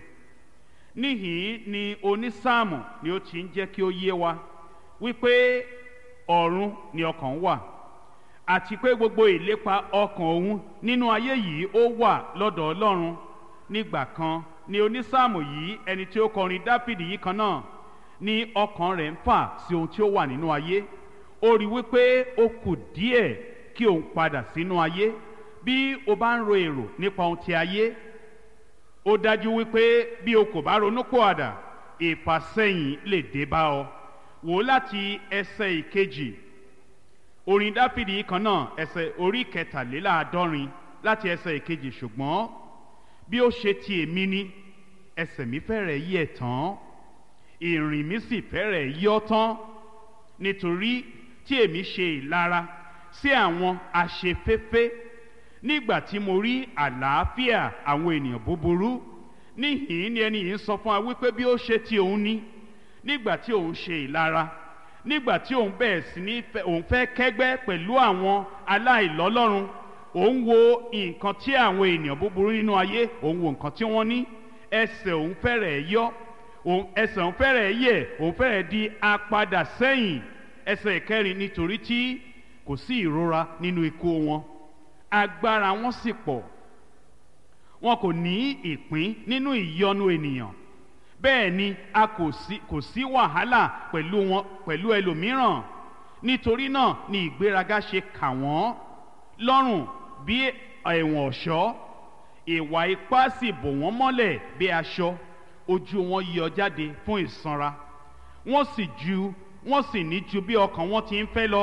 Níhìn ni onísáàmù ni ó ti ń jẹ́ kí ó yé wa wípé ọ̀run ni ọkàn wà, àti pé gbogbo ìlépa ọkàn òun nínú ayé yìí ó wà lọ́dọ̀ Ọlọ́run. Nígbà kan ni onísáàmù yìí, ẹni tí ó kọrin Dáfídì yìí kan náà, ni ọkàn rẹ̀ ń fà sí ohun tí ó wà nínú ayé. Ó rí wípé ó kù díẹ̀ kí òun padà sínú ayé. Bí o bá ń ro èrò nípa ohun ti ayé, ó dájú wípé bí o kò bá ronúpìwàdà, ìfàsẹ́yìn lè dé bá ọ. Wò láti ẹsẹ̀ ìkejì orin Dáfídì yìí kan náà, ẹsẹ̀ orí kẹtàléláàádọ́rin láti ẹsẹ̀ ìkejì. Ṣùgbọ́n bí ó ṣe ti èmi ni, ẹsẹ̀ mi fẹ́rẹ̀ yẹ̀ tán, ìrìn mi sì fẹ́rẹ̀ yọ́ tán, nítorí tí èmi ṣe ìlara sí àwọn aṣeféfé nígbà tí mo rí àlàáfíà àwọn ènìyàn búburú. Níhìn ni ẹni yìí ń sọ fún wa wípé bí ó ṣe ti òun ní, nígbà tí òun ṣe ìlara, nígbà tí òun bẹ̀rẹ̀ sí ní òun fẹ́ kẹ́gbẹ́ pẹ̀lú àwọn aláìlọ́lọ́run, òun wo nǹkan tí àwọn ènìyàn búburú nínú ayé, òun wo nǹkan tí wọ́n ní, ẹsẹ̀ òun fẹ́rẹ̀ yọ́, ẹsẹ̀ òun fẹ́rẹ̀ yẹ̀, òun fẹ́rẹ̀ di apadà sẹ́yìn. Ẹsẹ̀ ìkẹrin, nítorí tí kò sí ìrora nínú ikú wọn, agbára wọn sì pọ̀, wọn kò ní ìpín nínú ìyọnu ènìyàn. Bẹ́ẹ̀ ni a kò sí kò sí wàhálà pẹ̀lú wọn pẹ̀lú ẹlòmíràn. Nítorí náà ni ìgbéraga ṣe kà wọ́n lọ́rùn bí ẹ̀wọ̀n ọ̀ṣọ́, ìwà ipá sì bò wọ́n mọ́lẹ̀ bí aṣọ. Ojú wọn yọ jáde fún ìsanra, wọ́n sì ju wọ́n sì ní ju bí ọkàn wọn ti ń fẹ́ lọ.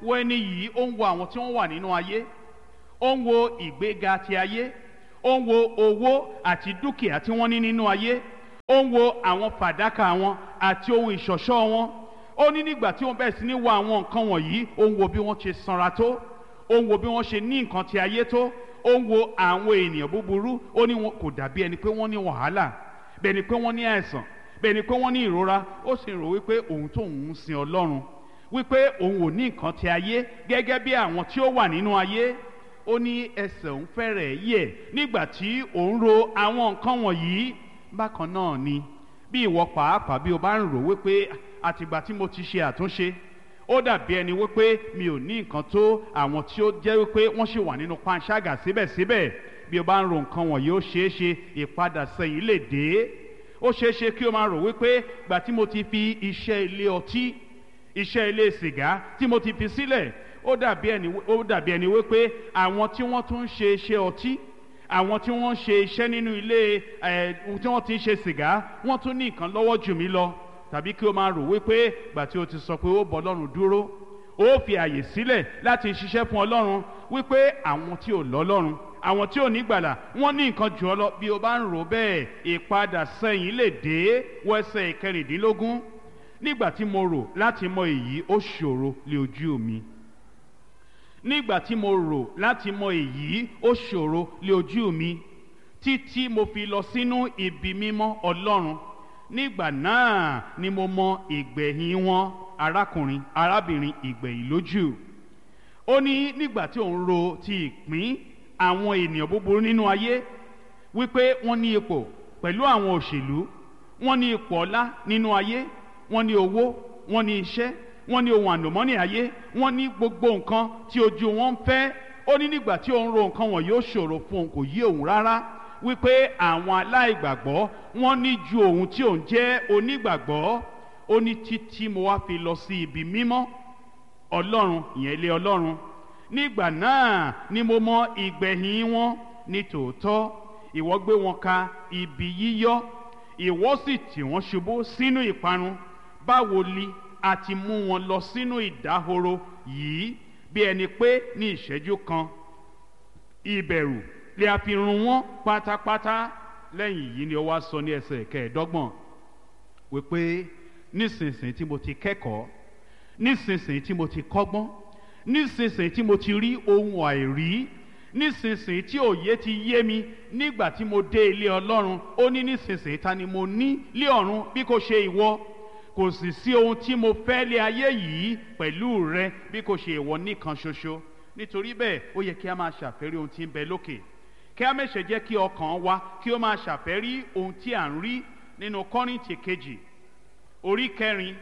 wo ẹni yìí, ó ń wo àwọn tí wọ́n wà nínú ayé, ó ń wo ìgbéga ti ayé, ó ń wo owó àti dúkìá tí wọ́n ní nínú ayé, ó ń wo àwọn fàdákà wọn àti ohun ìṣọ̀ṣọ́ wọn. Ó ní nígbà tí wọ́n bẹ̀rẹ̀ sí ní wo àwọn nǹkan wọ̀nyí, ó ń wo bí wọ́n ṣe sanra tó, ó ń wo bí wọ́n ṣe ní nǹkan ti ayé tó, ó ń wo àwọn ènìyàn búburú. Ó ní wọn kò dàbí ẹni pé wọ́n ní wàhálà, bẹ́ẹ̀ ni pé wọ́n ní àìsàn, bẹ́ẹ̀ ni pé wọ́n ní ìrora. Ó sì rò wípé òun tó ń sin Ọlọ́run, wípé òun ò ní nǹkan ti ayé gẹ́gẹ́ bí àwọn tí ó wà nínú ayé. Ó ní ẹsẹ̀ òun fẹ́rẹ̀ yẹ̀ nígbà tí òun ro àwọn nǹkan wọ̀nyí. Bákan náà ni bí ìwọ pàápàá bí o bá ń rò wípé àtìgbà tí mo ti ṣe àtúnṣe, ó dàbí ẹni wípé mi ò ní nǹkan tó àwọn tí ó jẹ́ wípé wọ́n ṣì wà nínú panṣágà síbẹ̀síbẹ̀. Bí o bá ń ro nǹkan wọ̀nyí, ó ṣeé ṣe ìpadà sẹ́yìn lè dé. Ó ṣeé ṣe kí o máa rò wípé gbà tí mo ti fi iṣẹ́ ilé ọtí, iṣẹ́ ilé sìgá tí mo ti fi sílẹ̀, ó dàbí ẹni ó dàbí ẹni wípé àwọn tí wọ́n tún ń ṣe iṣẹ́ ọtí, àwọn tí wọ́n ń ṣe iṣẹ́ nínú ilé ẹ̀ tí wọ́n ti ń ṣe sìgá, wọ́n tún ní nǹkan lọ́wọ́ jù mí lọ. Tàbí kí o máa rò wípé gbà tí o ti sọ pé ó bọ Ọlọ́run dúró, ó fi àyè sílẹ̀ láti ṣiṣẹ́ fún Ọlọ́run, wípé àwọn tí ò lọ́lọ́run, àwọn tí ò ní gbàlà, wọ́n ní nǹkan jù ọ lọ. Bí o bá ń rò bẹ́ẹ̀, ìpadà sẹ́yìn lè dé. Wọ ẹsẹ̀ ìkẹrìndínlógún. Nígbà tí mo rò láti mọ èyí, ó ṣòro lé ojú mi. Nígbà tí mo rò láti mọ èyí, ó ṣòro lé ojú mi, títí mo fi lọ sínú ibi mímọ́ Ọlọ́run. Nígbà náà ni mo mọ ìgbẹ̀yìn wọn, arákùnrin arábìnrin, ìgbẹ̀yìn lójú. Ó ní nígbà tí òun ro ti ìpín àwọn ènìyàn búburú nínú ayé, wípé wọ́n ní ipò pẹ̀lú àwọn òṣèlú, wọ́n ní ipò ọlá nínú ayé, wọ́n ní owó, wọ́n ní iṣẹ́, wọ́n ní ohun àlùmọ́nì ayé, wọ́n ní gbogbo nǹkan tí ojú wọn ń fẹ́. Ó ní nígbà tí òun ro nǹkan wọ̀nyí, ó ṣòro fún òun, kò yé òun rárá, wípé àwọn aláìgbàgbọ́ wọ́n ní ju òun tí òun jẹ́ onígbàgbọ́. Ó ní títí mo wá fi lọ sí ibi mímọ́ Ọlọ́run, ìyẹn ilé Ọlọ́run. Nígbà náà ni mo mọ ìgbẹ̀yìn wọn. Ní tòótọ́ ìwọ gbé wọn ka ibi yíyọ́, ìwọ sì tì wọ́n ṣubú sínú ìparun. Báwo li a ti mú wọn lọ sínú ìdáhoro yìí, bí ẹni pé ní ìṣẹ́jú kan ìbẹ̀rù lè a fi run wọ́n pátápátá. Lẹ́yìn yìí ni ó wá sọ ní ẹsẹ̀ kẹẹ̀ẹ́dọ́gbọ̀n wípé nísinsìnyí tí mo ti kẹ́kọ̀ọ́, nísinsìnyí tí mo ti kọ́gbọ́n, nísinsìnyí tí mo ti rí ohun àìrí, nísinsìnyí tí òye ti yé mi nígbà tí mo dé ilé Ọlọ́run. Ó ní nísinsìnyí ta ni mo ní lé ọ̀run bí kò ṣe ìwọ? Kò sì sí ohun tí mo fẹ́ lé ayé yìí pẹ̀lú rẹ bí kò ṣe ìwọ nìkan ṣoṣo. Nítorí bẹ́ẹ̀ ó yẹ kí a máa ṣàfẹ́rí ohun tí ń bẹ lókè, kí a má ṣe jẹ́ kí ọkàn wa kí ó máa ṣàfẹ́rí ohun tí à ń rí. Nínú Kọ́ríńtì kejì orí kẹrin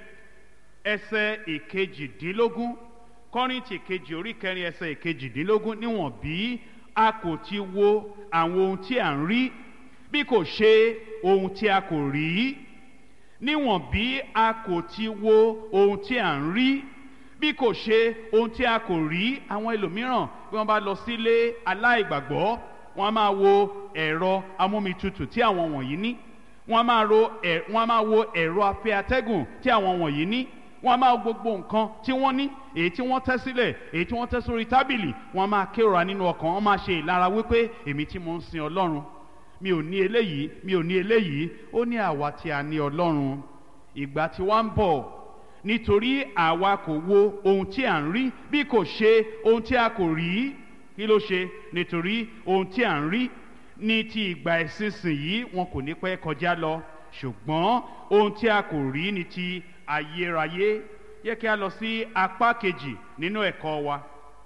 ẹsẹ̀ ìkejìdínlógún, Kọ́ríńtì kejì orí kẹrin ẹsẹ̀ ìkejìdínlógún, níwọ̀n bí a kò ti wo àwọn ohun tí à ń rí bí kò ṣe ohun tí a kò rí, níwọ̀n bí a kò ti wo ohun tí à ń rí bí kò ṣe ohun tí a kò rí. Àwọn ẹlòmíràn bí wọ́n bá lọ sílé aláìgbàgbọ́, wọ́n á máa wo ẹ̀rọ amómitutù tí àwọn wọ̀nyí ní, wọ́n á máa ro ẹ̀ wọ́n á máa wo ẹ̀rọ afẹ́ atẹ́gùn tí àwọn wọ̀nyí ní, wọ́n á máa wo gbogbo nǹkan tí wọ́n ní, èyí tí wọ́n tẹ́ sílẹ̀, èyí tí wọ́n tẹ́ sórí tábìlì. Wọ́n á máa kérora nínú ọkàn, wọ́n máa ṣe ìlara wípé èmi tí mo ń sin Ọlọ́run, mi ò ní eléyìí, mi ò ní eléyìí. Ó ní àwa tí a ní Ọlọ́run, ìgbà tí wá ń bọ̀, nítorí àwa kò wo ohun tí à ń rí bí kò ṣe ohun tí a kò rí. Kí ló ṣe? Nítorí ohun tí à ń rí ní ti ìgbà ìsinsìnyí wọn kò ní pẹ́ kọjá lọ, ṣùgbọ́n ohun tí a kò rí ní ti ayérayé. Yẹ kí a lọ sí apá kejì nínú ẹ̀kọ́ wa,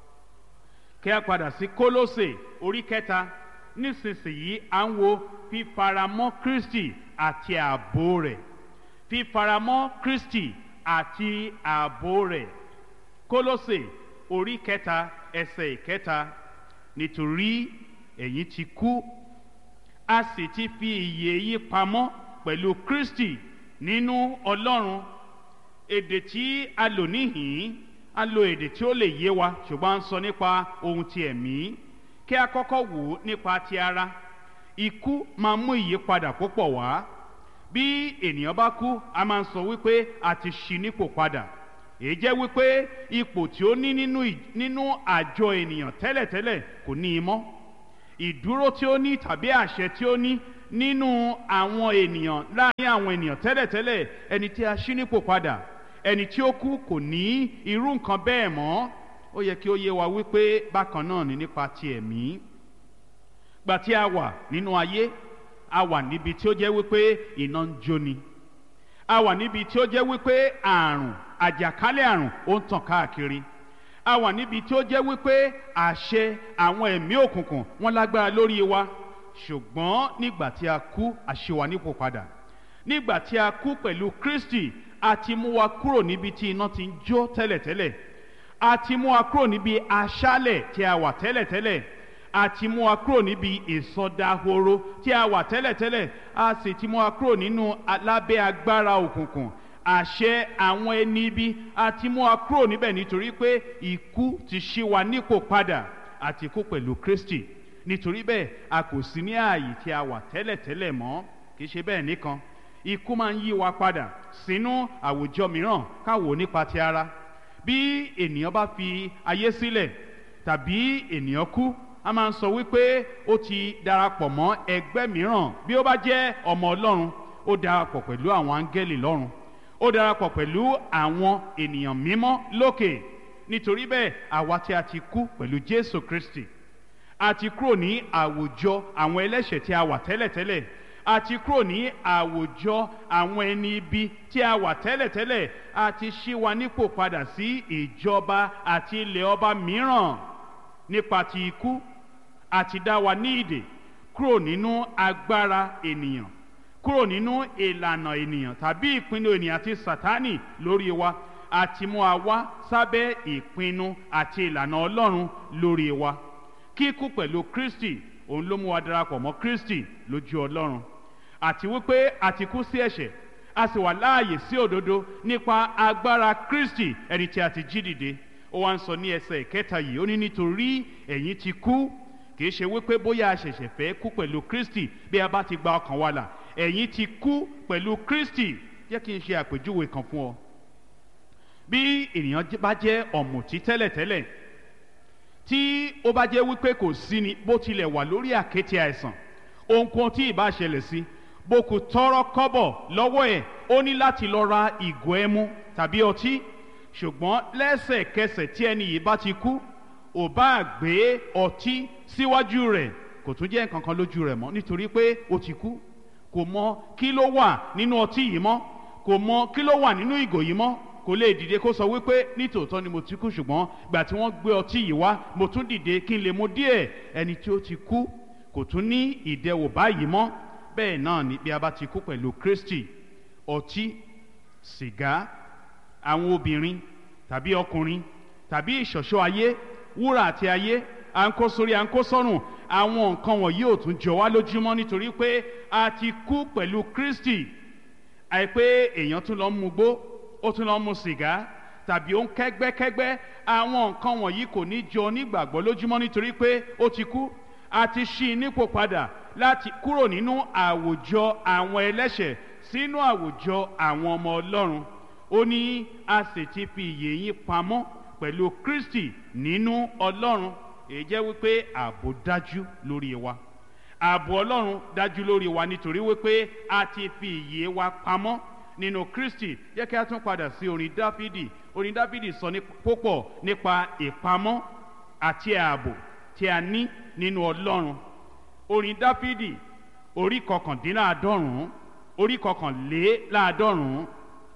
kí a padà sí Kólósè orí kẹta. Nísinsìnyí à ń wo fífaramọ́ Kristi àti ààbò rẹ̀, fífaramọ́ Kristi àti ààbò rẹ̀. Kólósè orí kẹta ẹsẹ̀ ìkẹta, nítorí ẹ̀yin ti kú, a sì ti fi ìyè yín pamọ́ pẹ̀lú Kristi nínú Ọlọ́run. Èdè tí a lò níhìn-ín, a lo èdè tí ó lè yé wa, ṣùgbọ́n a ń sọ nípa ohun ti ẹ̀mí. Kí a kọ́kọ́ wò ó nípa ti ara. Ikú máa mú ìyípadà púpọ̀ wá. Bí ènìyàn bá kú, a máa ń sọ wípé a ti ṣí nípò padà. èyí jẹ́ wípé ipò tí ó ní nínú nínú àjọ ènìyàn tẹ́lẹ̀tẹ́lẹ̀ kò ní í mọ́. Ìdúró tí ó ní tàbí àṣẹ tí ó ní nínú àwọn ènìyàn láàrin àwọn ènìyàn tẹ́lẹ̀tẹ́lẹ̀, ẹni tí a ṣí nípò padà, ẹni tí ó kú kò ní irú nǹkan bẹ́ẹ̀ mọ́. Ó yẹ kí ó yé wa wípé bákan náà ni nípa ti ẹ̀mí. Gbà tí a wà nínú ayé, a wà níbi tí ó jẹ́ wípé iná ń jóni, a wà níbi tí ó jẹ́ wípé àrùn àjàkálẹ̀ àrùn ó ń tàn káàkiri, a wà níbi tí ó jẹ́ wípé àṣẹ àwọn ẹ̀mí òkùnkùn wọ́n lágbára lórí wa. Ṣùgbọ́n nígbà tí a kú, a ṣí wa nípò padà. Nígbà tí a kú pẹ̀lú Kristi, a ti mú wa kúrò níbi tí iná ti ń jó tẹ́lẹ̀tẹ́lẹ̀, a ti mú wa kúrò níbi aṣálẹ̀ tí a wà tẹ́lẹ̀tẹ́lẹ̀, a ti mú wa kúrò níbi ìsọdahoro tí a wà tẹ́lẹ̀tẹ́lẹ̀, a sì ti mú wa kúrò nínú lábẹ́ agbára òkùnkùn, àṣẹ àwọn ẹni ibi, a ti mú wa kúrò níbẹ̀ nítorí pé ikú ti ṣí wa nípò padà, àti kú pẹ̀lú Kristi. Nítorí bẹ́ẹ̀ a kò sí ní ààyè tí a wà tẹ́lẹ̀tẹ́lẹ̀ mọ́. Kì í ṣe bẹ́ẹ̀ nìkan, ikú máa ń yí wa padà sínú àwùjọ mìíràn. Káwò nípa ti ara, bí ènìyàn bá fi ayé sílẹ̀ tàbí ènìyàn kú, a máa ń sọ wípé ó ti darapọ̀ mọ́ ẹgbẹ́ mìíràn. Bí ó bá jẹ́ ọmọ Ọlọ́run, ó darapọ̀ pẹ̀lú àwọn áńgẹ́lì lọ́run, ó darapọ̀ pẹ̀lú àwọn ènìyàn mímọ́ lókè. Nítorí bẹ́ẹ̀ àwa tí a ti kú pẹ̀lú Jésù Kristi, a ti kúrò ní àwùjọ àwọn ẹlẹ́ṣẹ̀ tí a wà tẹ́lẹ̀tẹ́lẹ̀, a ti kúrò ní àwùjọ àwọn ẹni ibi tí a wà tẹ́lẹ̀tẹ́lẹ̀, a ti ṣí wa nípò padà sí ìjọba àti ilẹ̀ ọba mìíràn. Nípa ti ikú, a ti dá wa ní ìdè kúrò nínú agbára ènìyàn, kúrò nínú ìlànà ènìyàn tàbí ìpinnu ènìyàn àti Sátánì lórí wa, a ti mú wa wá sábẹ́ ìpinnu àti ìlànà Ọlọ́run lórí wa. Kíkú pẹ̀lú Kristi, òun ló mú wa darapọ̀ mọ́ Kristi lójú Ọlọ́run, àti wípé a ti kú sí ẹ̀ṣẹ̀, a sì wà láàyè sí òdodo nípa agbára Kristi, ẹni tí a ti jí dìde. Ó wá ń sọ ní ẹsẹ̀ ìkẹta yìí, ó ní nítorí ẹ̀yin ti kú. Kì í ṣe wípé bóyá a ṣẹ̀ṣẹ̀ fẹ́ kú pẹ̀lú Kristi bí a bá ti gba ọkàn wa là. Ẹ̀yin ti kú pẹ̀lú Kristi. Jẹ́ kí n ṣe àpèjúwe kan fún ọ. Bí ènìyàn bá jẹ́ ọ̀mùtí tẹ́lẹ̀tẹ́lẹ̀, tí ó bá jẹ́ wípé kò sí ni bó tilẹ̀ wà lórí àkéte àìsàn, ohunkóhun tí ìbá ṣẹlẹ̀ sí, bó kù tọ́rọ́ kọ́bọ̀ lọ́wọ́ ẹ̀, ó ní láti lọ ra ìgò ẹmu tàbí ọtí. Ṣùgbọ́n lẹ́sẹ̀kẹsẹ̀ tí ẹni yìí bá ti kú, ò bá gbé ọtí síwájú rẹ̀, kò tún jẹ́ nǹkan kan lójú rẹ̀ mọ́, nítorí pé ó ti kú. Kò mọ kí ló wà nínú ọtí yìí mọ́, kò mọ kí ló wà nínú ìgò yìí mọ́. Kò lè dìde kó sọ wípé nítòótọ́ ni mo ti kú, ṣùgbọ́n gbà tí wọ́n gbé ọtí yìí wá, mo tún dìde kí n lè mu díẹ̀. Ẹni tí ó ti kú kò tún ní ìdẹwò báyìí mọ́. Bẹ́ẹ̀ náà ni bí a bá ti kú pẹ̀lú Kristi, ọtí, sìgá, àwọn obìnrin tàbí ọkùnrin tàbí ìṣọ̀ṣọ́ ayé, wúrà àti ayé, à ń kó sórí, à ń kó sọ́rùn, àwọn nǹkan wọ̀nyí ò tún jọ wá lójúmọ́, nítorí pé a ti kú pẹ̀lú Kristi. Àìpé èèyàn tún lọ ń mugbó, ó tún lọ ń mu sìgá, tàbí ó ń kẹ́gbẹ́kẹ́gbẹ́, àwọn nǹkan wọ̀nyí kò ní jọ onígbàgbọ́ lójúmọ́, nítorí pé ó ti kú. A ti ṣí i nípò padà láti kúrò nínú àwùjọ àwọn ẹlẹ́ṣẹ̀ sínú àwùjọ àwọn ọmọ Ọlọ́run. Ó ní a sì ti fi ìyè yín pamọ́ pẹ̀lú Kristi nínú Ọlọ́run. Èyí jẹ́ wípé ààbò dájú lórí wa. Ààbò Ọlọ́run dájú lórí wa nítorí wípé a ti fi ìyè wa pamọ́ nínú Kristi. Jẹ́ kí a tún padà sí orin Dáfídì. Orin Dáfídì sọ ní púpọ̀ nípa ìpamọ́ àti ààbò tí a ní nínú Ọlọ́run. Orin Dáfídì orí kọkàndínláàádọ́rùn-ún, orí kọkànléláàádọ́rùn-ún.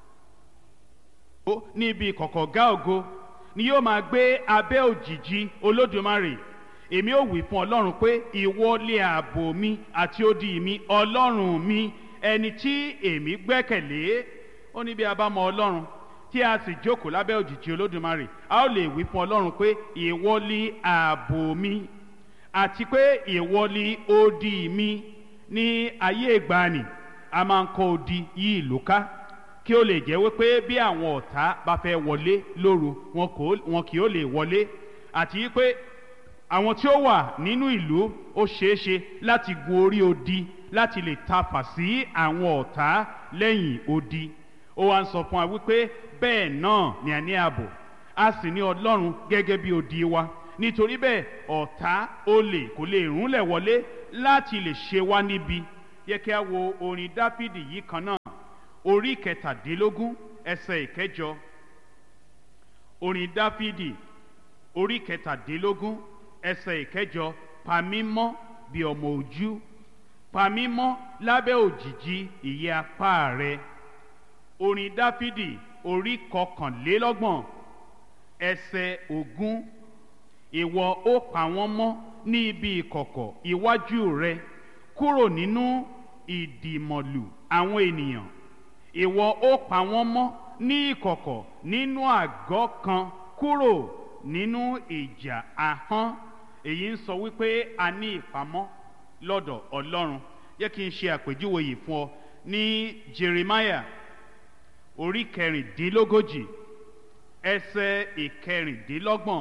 Níbi ìkọ̀kọ̀-ọ̀gá ògo ni yóò máa gbé abẹ́ òjìji Olódùmarè. Èmi ó wí fún Ọlọ́run pé ìwọ lé ààbò mi àti odi mi, Ọlọ́run mi, ẹni tí èmi gbẹ́kẹ̀lé. Ó ní bí a bá mọ Ọlọ́run tí a sì jókòó lábẹ́ òjìji Olódùmarè, a ó lè wí fún Ọlọ́run pé ìwọ lé ààbò mi àti pé ìwọ lé odi mi. Ní ayé ìgbàanì, a máa ń kọ́ odi yí ìlú ká kí ó lè jẹ́ wípé bí àwọn ọ̀tá bá fẹ́ wọlé lóru, wọn kì ó lè wọlé, àti pé àwọn tí ó wà nínú ìlú ó ṣeéṣe láti gun orí odi láti lè tafà sí àwọn ọ̀tá lẹ́yìn odi. ó wá ń sọ fún wa wípé bẹ́ẹ̀ náà ni a ní ààbò, a sì ní Ọlọ́run gẹ́gẹ́ bí odi wa. Nítorí bẹ́ẹ̀ ọ̀tá olè kò lè rúnlẹ̀ wọlé láti lè ṣe wá níbi. Yẹ kí a wo orin Dáfídì yìí kan náà, orí kẹtàdínlógún ẹsẹ̀ ìkẹjọ. Orin Dáfídì orí kẹtàdínlógún ẹsẹ̀ ìkẹjọ. Pa mí mọ́ bí ọmọ ojú, pa mí mọ́ lábẹ́ òjìji ìyẹ́ apá rẹ. Orin Dáfídì orí kọkànlélọ́gbọ̀n ẹsẹ̀ ogún. Ìwọ ó pa wọ́n mọ́ ní ibi ìkọ̀kọ̀ iwájú rẹ kúrò nínú ìdìmọ̀lù àwọn ènìyàn. Ìwọ ó pa wọ́n mọ́ ní ìkọ̀kọ̀ nínú àgọ́ kan kúrò nínú ìjà ahọ́n. Èyí ń sọ wípé a ní ìpamọ́ lọ́dọ̀ Ọlọ́run. Yẹ kí n ṣe àpèjúwe yìí fún ọ ní Jeremiah orí kẹrìndínlógójì ẹsẹ̀ ìkẹrìndínlọ́gbọ̀n.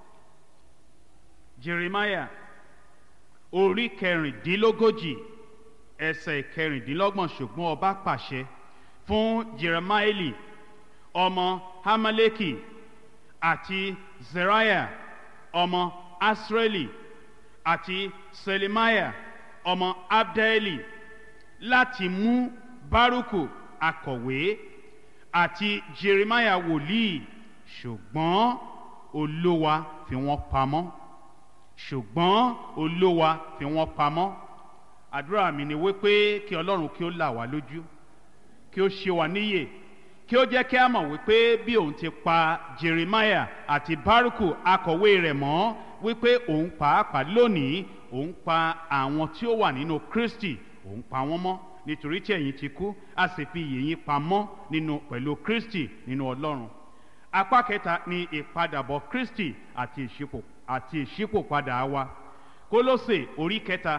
Jeremiah orí kẹrìndínlógójì ẹsẹ̀ ìkẹrìndínlọ́gbọ̀n. Ṣùgbọ́n ọba pàṣẹ fún Jeremaeli ọmọ Hamaleki àti Zeriah ọmọ Asreli àti Selemiah ọmọ Abdeli láti mú Bárúkù akọ̀wé àti Jeremiah wòlíì, ṣùgbọ́n Olúwa fi wọ́n pamọ́. ṣùgbọ́n Olúwa fi wọ́n pamọ́. Àdúrà mi ni wípé kí Ọlọ́run kí ó là wá lójú, kí ó ṣe wá níyè, kí ó jẹ́ kí a mọ̀ wípé bí òun ti pa Jeremiah àti Bárúkù akọ̀wé rẹ̀ mọ́, wípé òun pàápàá lónìí òun pa àwọn tí ó wà nínú Kristi, òun pa wọ́n mọ́. Nítorí tí ẹ̀yin ti kú, a sì fi ìyè yín pamọ́ nínú pẹ̀lú Kristi nínú Ọlọ́run. Apá kẹta ni ìpadàbọ̀ Kristi àti ìṣípò àti ìṣípòpadà wa. Kólósè orí kẹta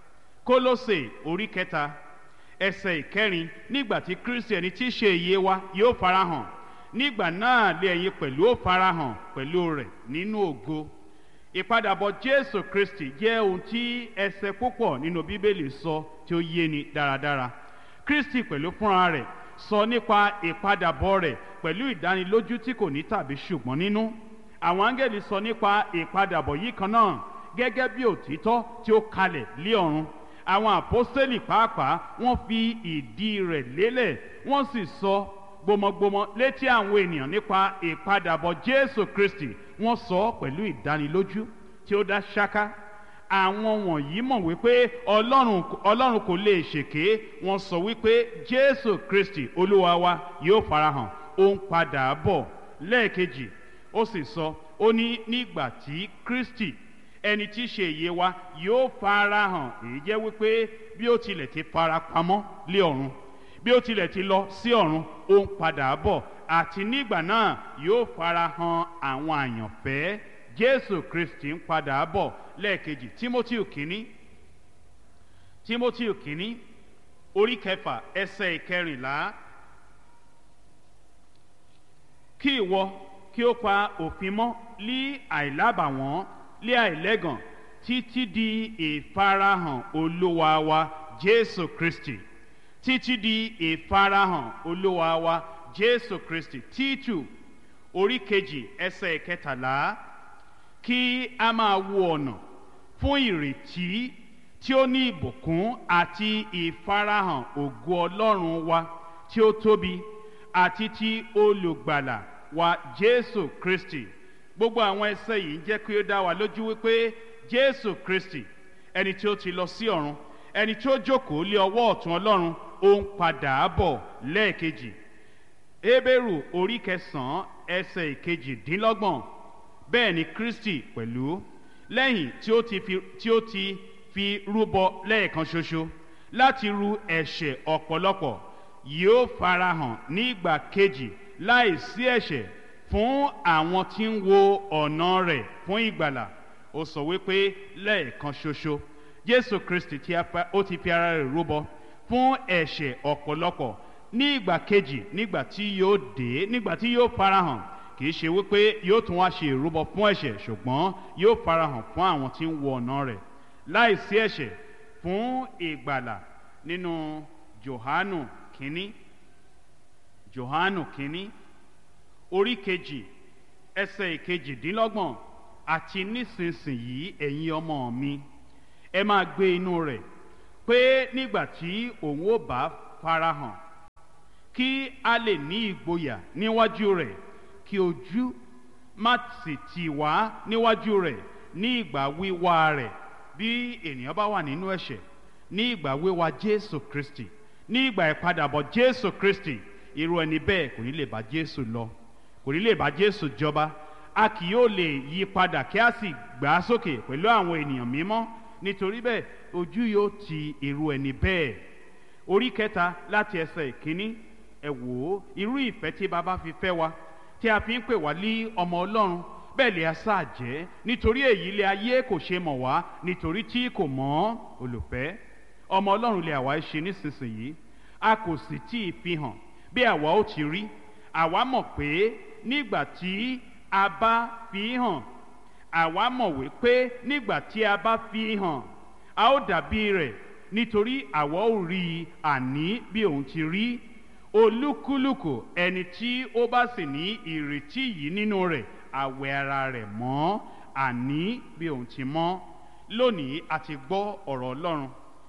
Kólósè orí kẹta ẹsẹ̀ ìkẹrin. Nígbà tí Kristi ẹni tí í ṣe ìyè wa yóò farahàn, nígbà náà lé ẹ̀yin pẹ̀lú ó farahàn pẹ̀lú rẹ̀ nínú ògo. Ìpadàbọ̀ Jésù Kristi jẹ́ ohun tí ẹsẹ̀ púpọ̀ nínú Bíbélì sọ tí ó yéni dáradára. Kristi pẹ̀lú fúnra rẹ̀ sọ nípa ìpadàbọ̀ rẹ̀ pẹ̀lú ìdánilójú tí kò ní tàbí ṣùgbọ́n nínú. Àwọn áńgẹ́lì sọ nípa ìpadàbọ̀ yìí kan náà gẹ́gẹ́ bí òtítọ́ tí ó kalẹ̀ lé ọ̀run. Àwọn àpọ́stélì pàápàá wọ́n fi ìdí rẹ̀ lélẹ̀, wọ́n sì sọ gbọmọgbọmọ létí àwọn ènìyàn nípa ìpadàbọ̀ Jésù Kristi. Wọ́n sọ pẹ̀lú ìdánilójú tí ó dá ṣáká. Àwọn wọ̀nyí mọ̀ wípé Ọlọ́run Ọlọ́run kò lè ṣèké. Wọ́n sọ wípé Jésù Kristi Olúwa wa yóò farahàn, ó ń padà bọ̀ lẹ́ẹ̀kejì. Ó sì sọ, ó ní nígbà tí Kristi ẹni tí í ṣe ìyè wa yóò farahàn. Èyí jẹ́ wípé bí ó tilẹ̀ ti fara pamọ́ lé ọ̀run, bí ó tilẹ̀ ti lọ sí ọ̀run, ó ń padà bọ̀, àti nígbà náà yóò farahàn àwọn àyànfẹ́. Jésù Kristi ń padà bọ̀ lẹ́ẹ̀kejì. Tímótíù kínní Tímótíù kínní orí kẹfà ẹsẹ̀ ìkẹrìnlá. Kí ìwọ kí ó pa òfin mọ́ lí àìlábàwọ́n lí àìlẹ́gàn títí di ìfarahàn Olúwa wa Jésù Kristi. Títí di ìfarahàn Olúwa wa Jésù Kristi. Títù orí kejì ẹsẹ̀ ìkẹtàlá. Kí a máa wo ọ̀nà fún ìrètí tí ó ní ìbùkún àti ìfarahàn ògo Ọlọ́run wa tí ó tóbi àti ti olùgbàlà wa Jésù Kristi. Gbogbo àwọn ẹsẹ̀ yìí ń jẹ́ kí ó dá wa lójú wípé Jésù Kristi ẹni tí ó ti lọ sí ọ̀run, ẹni tí ó jókòó lé ọwọ́ ọ̀tún Ọlọ́run, ó ń padà bọ̀ lẹ́ẹ̀kejì. Hébérù orí kẹsàn-án ẹsẹ̀ ìkejìdínlọ́gbọ̀n. Bẹ́ẹ̀ ni Kristi pẹ̀lú lẹ́yìn tí ó ti fi tí ó ti fi rúbọ lẹ́ẹ̀kan ṣoṣo láti ru ẹ̀ṣẹ̀ ọ̀pọ̀lọpọ̀, yóò farahàn nígbà kejì láìsí ẹ̀ṣẹ̀ fún àwọn tí ń wo ọ̀nà rẹ̀ fún ìgbàlà. Ó sọ wípé lẹ́ẹ̀kan ṣoṣo Jésù Kristi tí ó ti fi ara rẹ̀ rúbọ fún ẹ̀ṣẹ̀ ọ̀pọ̀lọpọ̀. Ní ìgbà kejì, nígbà tí yóò dé, nígbà tí yóò farahàn, kì í ṣe wípé yóò tún wá ṣe ìrúbọ fún ẹ̀ṣẹ̀, ṣùgbọ́n yóò farahàn fún àwọn tí ń wo ọ̀nà rẹ̀ láìsí ẹ̀ṣẹ̀ fún ìgbàlà. Nínú Jòhánù kínní Jòhánù kínní orí kejì ẹsẹ̀ ìkejìdínlọ́gbọ̀n, àti nísinsìnyí ẹ̀yin ọmọ mi ẹ máa gbé inú rẹ̀, pé nígbà tí òun ó bá farahàn kí a lè ní ìgboyà níwájú rẹ̀, kí ojú má sì tì wá níwájú rẹ̀ ní ìgbà wíwá rẹ̀. Bí ènìyàn bá wà nínú ẹ̀ṣẹ̀, ní ìgbà wíwá Jésù Kristi, ní ìgbà ìpadàbọ̀ Jésù Kristi, irú ẹni bẹ́ẹ̀ kò ní lè bá Jésù lọ, kò ní lè bá Jésù jọba. A kì yóò lè yí padà kí a sì gbà á sókè pẹ̀lú àwọn ènìyàn mímọ́. Nítorí bẹ́ẹ̀ ojú yóò ti irú ẹni bẹ́ẹ̀. Orí kẹta láti ẹsẹ̀ ìkíní, ẹ wò ó, irú ìfẹ́ tí baba fi fẹ́ wa, tí a fi ń pè wá lé ọmọ Ọlọ́run, bẹ́ẹ̀ lè a sáà jẹ́. Nítorí èyí ilé ayé kò ṣe mọ̀ wá, nítorí tí kò mọ̀ olùfẹ́. Ọmọ Ọlọ́run lè àwa ṣe nísinsìnyí, a kò sì tí ì fi hàn bí àwa ó ti rí. Àwa mọ̀ pé nígbà tí a bá fi hàn, àwa mọ̀ wípé nígbà tí a bá fi hàn, a ó dàbí rẹ̀, nítorí àwa ó rí i àní bí òun ti rí. Olúkúlùkù ẹni tí ó bá sì ní ìrètí yìí nínú rẹ̀, a wẹ ara rẹ̀ mọ́ àní bí òun ti mọ́. Lónìí a ti gbọ́ ọ̀rọ̀ Ọlọ́run,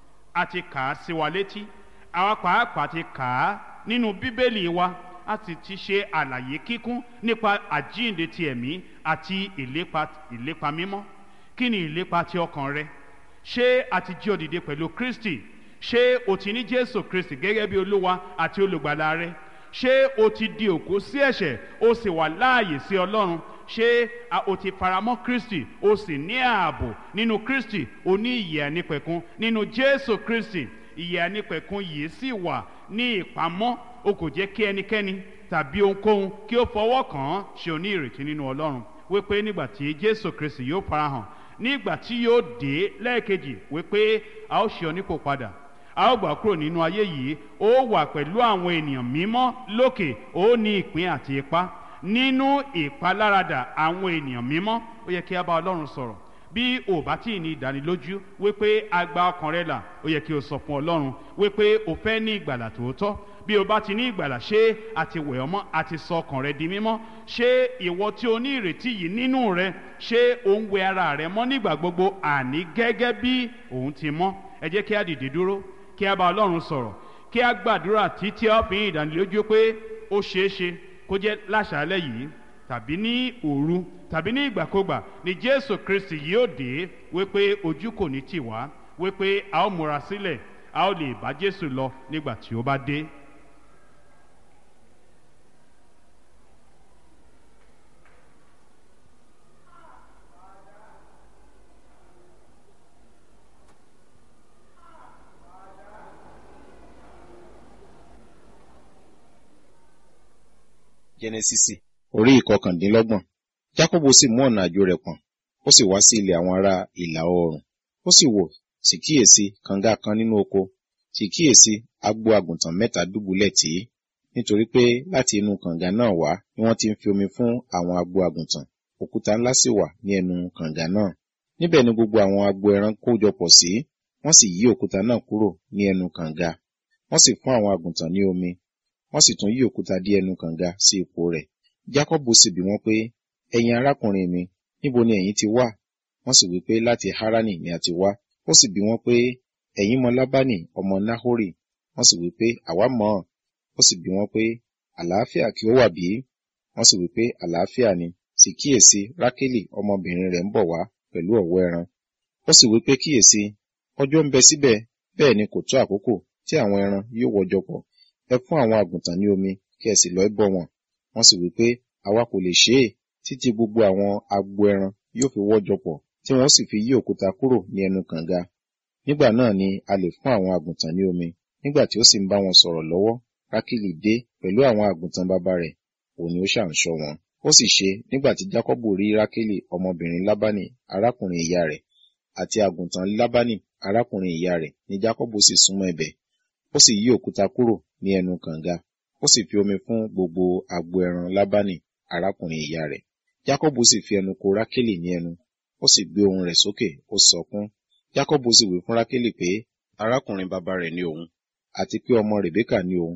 a ti kà á sí wa létí, àwa pàápàá ti kà á nínú Bíbélì wa, a sì ti ṣe àlàyé kíkún nípa àjíǹde ti ẹ̀mí àti ìlépa ìlépa mímọ́. Kí ni ìlépa ti ọkàn rẹ? Ṣé a ti jí ọ dìde pẹ̀lú Kristi? Ṣé o ti ní Jésù Kristi gẹ́gẹ́ bí Olúwa àti olùgbàlà rẹ? Ṣé o ti di òkú sí ẹ̀ṣẹ̀, o sì wà láàyè sí Ọlọ́run? Ṣé o ti faramọ́ Kristi, o sì ní ààbò nínú Kristi? O ní ìyè àìnípẹ̀kun nínú Jésù Kristi. Ìyè àìnípẹ̀kun yìí sì wà ní ìpamọ́. O kò jẹ́ kí ẹnikẹ́ni tàbí ohunkóhun kí ó fọwọ́ kàn án. Ṣé o ní ìrètí nínú Ọlọ́run wípé nígbà tí Jésù Kristi yóò farahàn, nígbà tí yóò dé lẹ́ẹ̀kejì, wípé a ó ṣe ọ nípò padà, a ó gbà kúrò nínú ayé yìí, ó wà pẹ̀lú àwọn ènìyàn mímọ́ lókè, ó ní ìpín àti ipá nínú ìpaláradà àwọn ènìyàn mímọ́. Ó yẹ kí a bá Ọlọ́run sọ̀rọ̀. Bí o bá tí ì ní ìdánilójú wípé a gba ọkàn rẹ là, ó yẹ kí o sọ fún Ọlọ́run wípé o fẹ́ ní ìgbàlà tòótọ́. Bí o bá ti ní ìgbàlà, ṣé a ti wẹ̀ ọ́ mọ́, a ti sọ ọkàn rẹ di mímọ́? Ṣé ìwọ tí o ní ìrètí yìí nínú rẹ, ṣé o ń wẹ ara rẹ mọ́ nígbà gbogbo, àní gẹ́gẹ́ bí òun ti mọ́? Ẹ jẹ́ kí a dìde dúró, kí a bá Ọlọ́run sọ̀rọ̀, kí a gbàdúrà títí a fi ìdánilójú pé ó ṣeé ṣe kó jẹ́ láṣálẹ́ yìí tàbí ní òru tàbí ní ìgbàkúgbà ni Jésù Kristi yóò dé, wípé ojú kò ní tì wá, wípé a ó múra sílẹ̀, a ó lè bá Jésù lọ nígbà tí ó bá dé. Jẹ́nẹ́sísì orí ìkọkàndínlọ́gbọ̀n. Jákọ́bù sì mú ọ̀nà àjò rẹ̀ pọ̀n, ó sì wá sí ilẹ̀ àwọn ará ìlà oòrùn. Ó sì wò, sì kíyèsí kànga kan nínú oko, sì kíyèsí agbo àgùntàn mẹ́ta dùbúlẹ̀ tì í, nítorí pé láti inú kànga náà wá ni wọ́n ti ń fi omi fún àwọn agbo àgùntàn. Òkúta ńlá sì wà ní ẹnu kànga náà. Níbẹ̀ ni gbogbo àwọn agbo ẹran kójọpọ̀ sí, wọ́n sì yí òkúta náà kúrò ní ẹnu kànga. Wọ́n sì fún àwọn àgùntàn ní omi, wọ́n sì tún yí òkúta dí ẹnu kànga sí ipò rẹ̀. Jákọ́bù sì bi wọ́n pé, ẹ̀yin arákùnrin mi, níbo ni ẹ̀yin ti wá? Wọ́n sì wí pé láti Háránì ni a ti wá. Ó sì bi wọ́n pé, ẹ̀yin mọ Lábánì ọmọ Náhórì? Wọ́n sì wí pé àwa mọ̀ ọ́n. Ó sì bi wọ́n pé, àlàáfíà kí ó wà bí? Wọ́n sì wí pé àlàáfíà ni. Sì kíyèsí Rákélì ọmọbìnrin rẹ̀ ń bọ̀ wá pẹ̀lú ọ̀wọ́ ẹran. Ó sì wí pé kíyèsí, ọjọ́ ń bẹ síbẹ̀, bẹ́ẹ̀ ni kò tó àkókò tí àwọn ẹran yóò wọjọ pọ̀. Ẹ fún àwọn àgùntàn ní omi, kí ẹ sì lọ bọ́ wọn. Wọ́n sì wí pé àwa kò lè ṣe é títí gbogbo àwọn agbo ẹran yóò fi wọ́jọ pọ̀, tí wọ́n sì fi yí òkúta kúrò ní ẹnu kànga. Nígbà náà ni a lè fún àwọn àgùntàn ní omi. Nígbà tí ó sì ń bá wọn sọ̀rọ̀ lọ́wọ́, Rákélì dé pẹ̀lú àwọn àgùntàn bàbá rẹ̀, òun ni ó ṣà ń ṣọ́ wọn. Ó sì ṣe, nígbà tí Jákọ́bù rí Rákélì ọmọbìnrin Lábánì arákùnrin ìyá rẹ̀, àti àgùntàn Lábánì arákùnrin ìyá rẹ̀, ni Jákọ́bù sì súnmọ́ ibẹ̀. Ó sì yí òkúta kúrò ní ẹnu kànga, ó sì fi omi fún gbogbo agbo ẹran Lábánì arákùnrin ìyá rẹ̀. Jákọ́bù sì fi ẹnu ko Rákélì ní ẹnu, ó sì gbé ohùn rẹ̀ sókè, ó sọkún. Jákọ́bù sì wí fún Rákélì pé arákùnrin bàbá rẹ̀ ni òun, àti pé ọmọ Rèbékà ni òun.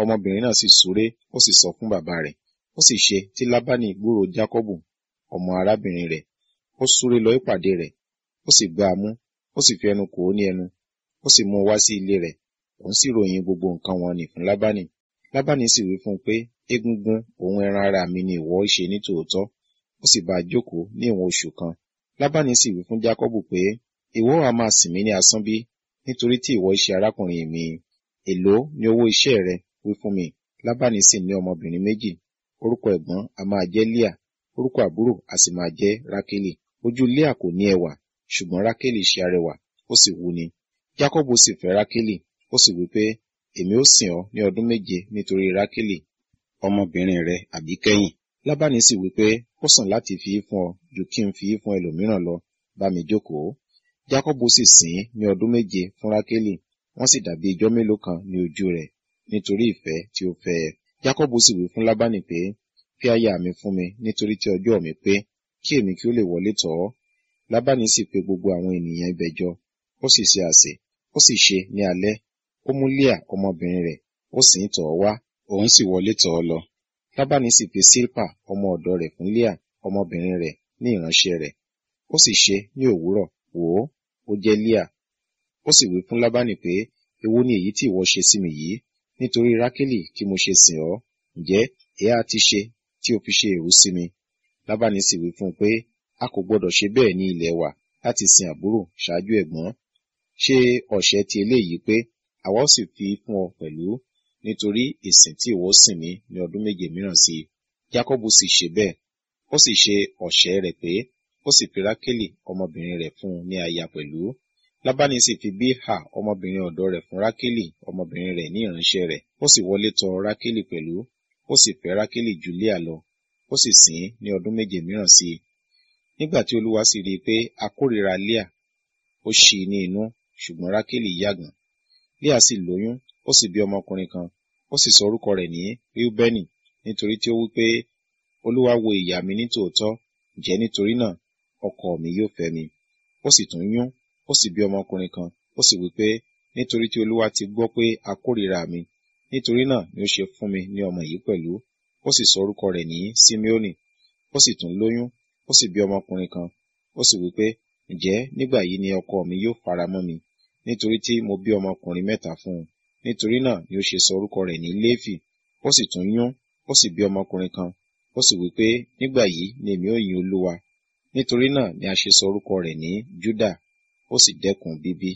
ọmọbìnrin náà sì súré, ó sì sọ fún bàbá rẹ̀. Ó sì ṣe tí Lábánì gbúròó Jákọ́bù, ọmọ arábìnrin rẹ̀, ó súré lọ ìpàdé rẹ̀, ó sì gbá a mú, ó sì fi ẹnu kò ó ní ẹnu, ó sì mú un wá sí ilé rẹ̀, òun sì ròyìn gbogbo nǹkan wọn nì fún Lábánì. Lábánì sì wí fún un pé, egungun òun ẹran ara mi ni ìwọ ṣe ní tòótọ́, ó sì bá a jókòó ní ìwọ̀n oṣù kan. Lábánì sì wí fún Jákọ́bù pé, ìwọ á máa sìn mí ní asán bí, nítorí tí ìwọ ṣe arákùnrin mi. Èló ni owó iṣẹ́ rẹ? Wí fún mi. Lábánì sì ní ọmọbìnrin méjì, orúkọ ẹ̀gbọ́n a máa jẹ́ Líà, orúkọ àbúrò a sì máa jẹ́ Rákélì. Ojú Líà kò ní ẹwà, ṣùgbọ́n Rákélì ṣe arẹwà, ó sì wúni. Jákọ́bù sì fẹ́ Rákélì, ó sì wí pé, èmi ó sìn ọ́ ní ọdún méje nítorí Rákélì, ọmọbìnrin rẹ àbíkẹ́yìn. Lábánì sì wí pé, ó sàn láti fi í fún ọ ju kí n fi í fún ẹlòmíràn lọ, bá mi jókòó. Jákọ́bù sì sìn ín ní ọdún méje fún Rákélì, wọ́n sì dàbí ijọ́ mélòó kan ní ojú rẹ̀, nítorí ìfẹ́ tí ó fẹ́ ẹ. Jákọ́bù sì wí fún Lábánì pé, fi aya mi fún mi nítorí tí ọjọ́ mi pé, kí èmi kí ó lè wọlé tọ̀ ọ́. Lábánì sì pe gbogbo àwọn ènìyàn ibẹ̀ jọ, ó sì ṣe àsè, ó sì ṣe ní alẹ́, ó mú Líà ọmọbìnrin rẹ̀, ó sì ń tọ̀ ọ́ wá, òun sì wọlé tọ̀ ọ́ lọ. Lábánì sì fi Sílpà ọmọ ọ̀dọ̀ rẹ̀ fún Líà ọmọbìnrin rẹ̀ ní ìránṣẹ́ rẹ̀. Ó sì ṣe ní òwúrọ̀, wò ó, ó jẹ́ Líà. Ó sì wí fún Lábánì pé, èwo ni èyí tí ìwọ ṣe sí mi yìí? Nítorí Rákélì kí mo ṣe sìn ọ́, ǹjẹ́ èyí á ti ṣe tí o fi ṣe èrú sí mi? Lábánì sì wí fún un pé, a kò gbọdọ̀ ṣe bẹ́ẹ̀ ní ilẹ̀ wa láti sin àbúrò ṣáájú ẹ̀gbọ́n. Ṣe ọ̀ṣẹ́ ti eléyìí pé àwa ó sì fi fún ọ pẹ̀lú, nítorí ìsìn tí ìwọ sìn mí ní ọdún méje mìíràn sí i. Jákọ́bù sì ṣe bẹ́ẹ̀, ó sì ṣe ọ̀ṣẹ́ rẹ̀ pé, ó sì fi Rákélì ọmọbìnrin rẹ̀ fún un ní aya pẹ̀lú. Lábánì sì fi Bílhà ọmọbìnrin ọ̀dọ̀ rẹ̀ fún Rákélì ọmọbìnrin rẹ̀ ní ìránṣẹ́ rẹ̀, ó sì wọlé tọ̀ Rákélì pẹ̀lú, ó sì fẹ́ Rákélì ju Líà lọ, ó sì sìn ín ní ọdún méje mìíràn sí i. Nígbà tí Olúwa sì rí i pé a kórìíra Líà, ó ṣí i ní inú, ṣùgbọ́n Rákélì yàgàn. Líà sì lóyún, ó sì bí ọmọkùnrin kan, ó sì sọ orúkọ rẹ̀ ní Ríúbẹ́nì, nítorí tí ó wí pé, Olúwa wo ìyà mi ní tòótọ́, ǹjẹ́ nítorí náà ọkọ mi yóò fẹ́ mi. Ó sì tún yún, ó sì bí ọmọkùnrin kan, ó sì wí pé, nítorí tí Olúwa ti gbọ́ pé a kórìíra mi, nítorí náà ni ó ṣe fún mi ní ọmọ yìí pẹ̀lú. Ó sì sọ orúkọ rẹ̀ ní Síméónì. Ó sì tún lóyún, ó sì bí ọmọkùnrin kan, ó sì wí pé, ǹjẹ́ nígbà yìí ni ọkọ mi yóò fara mọ́ mi, nítorí tí mo bí ọmọkùnrin mẹ́ta fún un. Nítorí náà ni ó ṣe sọ orúkọ rẹ̀ ní Léfì. Ó sì tún yún, ó sì bí ọmọkùnrin kan, ó sì wí pé, nígbà yìí ni èmi ó yin Olúwa. Nítorí náà ni a ṣe sọ orúkọ rẹ̀ ní Júdà, ó sì dẹ́kun bíbí.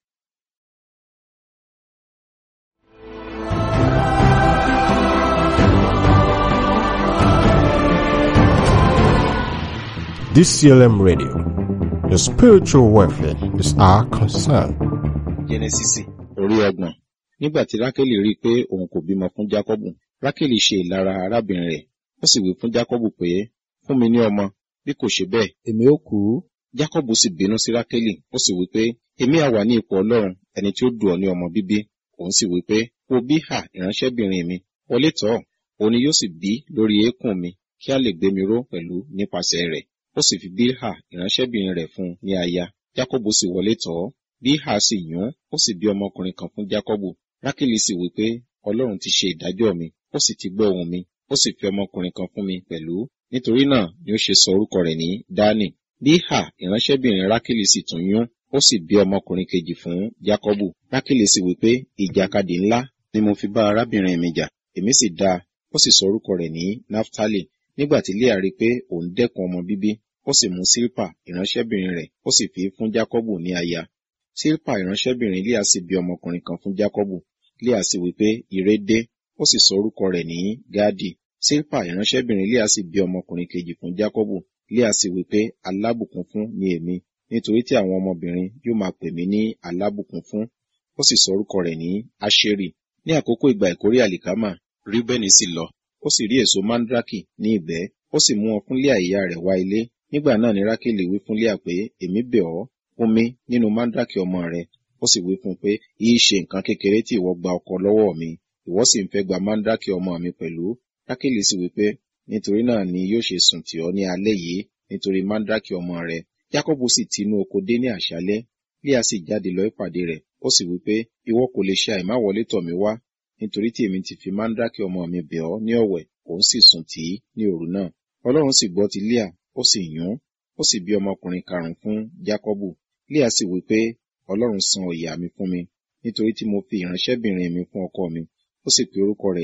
D C L M Radio, your spiritual welfare is our concern. Jẹ́nẹ́sísì orí ọgbọ̀n. Nígbà tí Rákélì rí i pé òun kò bímọ fún Jákọ́bù, Rákélì ṣe ìlara arábìnrin rẹ̀, ó sì wí fún Jákọ́bù pé, fún mi ní ọmọ, bí kò ṣe bẹ́ẹ̀, èmi ó kú. Jákọ́bù sì bínú sí Rákélì, ó sì wí pé, èmi á wà ní ipò Ọlọ́run, ẹni tí ó dù ọ́ ní ọmọ bíbí. Òun sì wí pé, wo Bílhà ìránṣẹ́bìnrin mi, wọlé tọ̀ ọ́, òun ni yóò sì bí lórí eékún mi, kí a lè gbé mi ró pẹ̀lú nípasẹ̀ rẹ̀. Ó sì fi Bílhà ìránṣẹ́bìnrin rẹ̀ fún un ní aya. Jákọ́bù sì wọlé tọ̀ ọ́, Bílhà sì yún, ó sì bí ọmọkùnrin kan fún Jákọ́bù. Rákélì sì wí pé, Ọlọ́run ti ṣe ìdájọ́ mi, ó sì ti gbọ́ ohùn mi, ó sì fi ọmọkùnrin kan fún mi pẹ̀lú. Nítorí náà ni ó ṣe sọ orúkọ rẹ̀ ní Dánì. Bílhà ìránṣẹ́bìnrin Rákélì sì tún yún, ó sì bí ọmọkùnrin kejì fún Jákọ́bù. Rákélì sì wí pé, ìjàkadì ńlá ni mo fi bá arábìnrin mi jà, èmi sì dá a, ó sì sọ orúkọ rẹ̀ ní Náftálì. Nígbà tí Líà rí pé òun dẹ́kun ọmọ bíbí, ó sì mú Sílpà ìránṣẹ́bìnrin rẹ̀, ó sì fi fún Jákọ́bù ní aya. Sílpà ìránṣẹ́bìnrin Líà sì bí ọmọkùnrin kan fún Jákọ́bù. Líà sì wí pé, ire dé, ó sì sọ orúkọ rẹ̀ ní Gádì. Sílpà ìránṣẹ́bìnrin Líà sì bí ọmọkùnrin kejì fún Jákọ́bù. Líà sì wí pé, alábùkún fún ni èmi, nítorí tí àwọn ọmọbìnrin yóò máa pè mí ní alábùkún fún. Ó sì sọ orúkọ rẹ̀ ní Áṣérì. Ní àkókò ìgbà ìkórè àlìkámà, Ríúbẹ́nì sì lọ, ó sì rí èso mandraki ní ìbẹ́, ó sì mú wọn fún Líà ìyá rẹ̀ wá ilé. Nígbà náà ni Rákélì wí fún Líà pé, èmi bẹ̀ ọ́, fún mi nínú mandraki ọmọ rẹ. Ó sì wí fún un pé, yìí ṣe nǹkan kékeré tí ìwọ gba ọkọ lọ́wọ́ mi, ìwọ sì ń fẹ́ gba mandraki ọmọ mi pẹ̀lú. Rákélì sì wí pé, nítorí náà ni yóò ṣe sùn tì ọ́ ní alẹ́ yìí, nítorí mandraki ọmọ rẹ. Jákọ́bù sì ti inú oko dé ní àṣálẹ́. Líà sì jáde lọ ìpàdé rẹ̀, ó sì wí pé, ìwọ kò lè ṣe àìmáwọlé tọ̀ mí wá, nítorí tí èmi ti fi mandraki ọmọ mi bẹ̀ ọ́ ní ọ̀wẹ̀, òun sì sùn tì í ní òru náà. Ọlọ́run sì gbọ́ ti Léà, ó sì yún, ó sì bí ọmọkùnrin karùn-ún fún Jákọ́bù. Léà sì wí pé, Ọlọ́run san ọ̀yà mi fún mi, nítorí tí mo fi ìránṣẹ́bìnrin mi fún ọkọ mi, ó sì pe orúkọ rẹ̀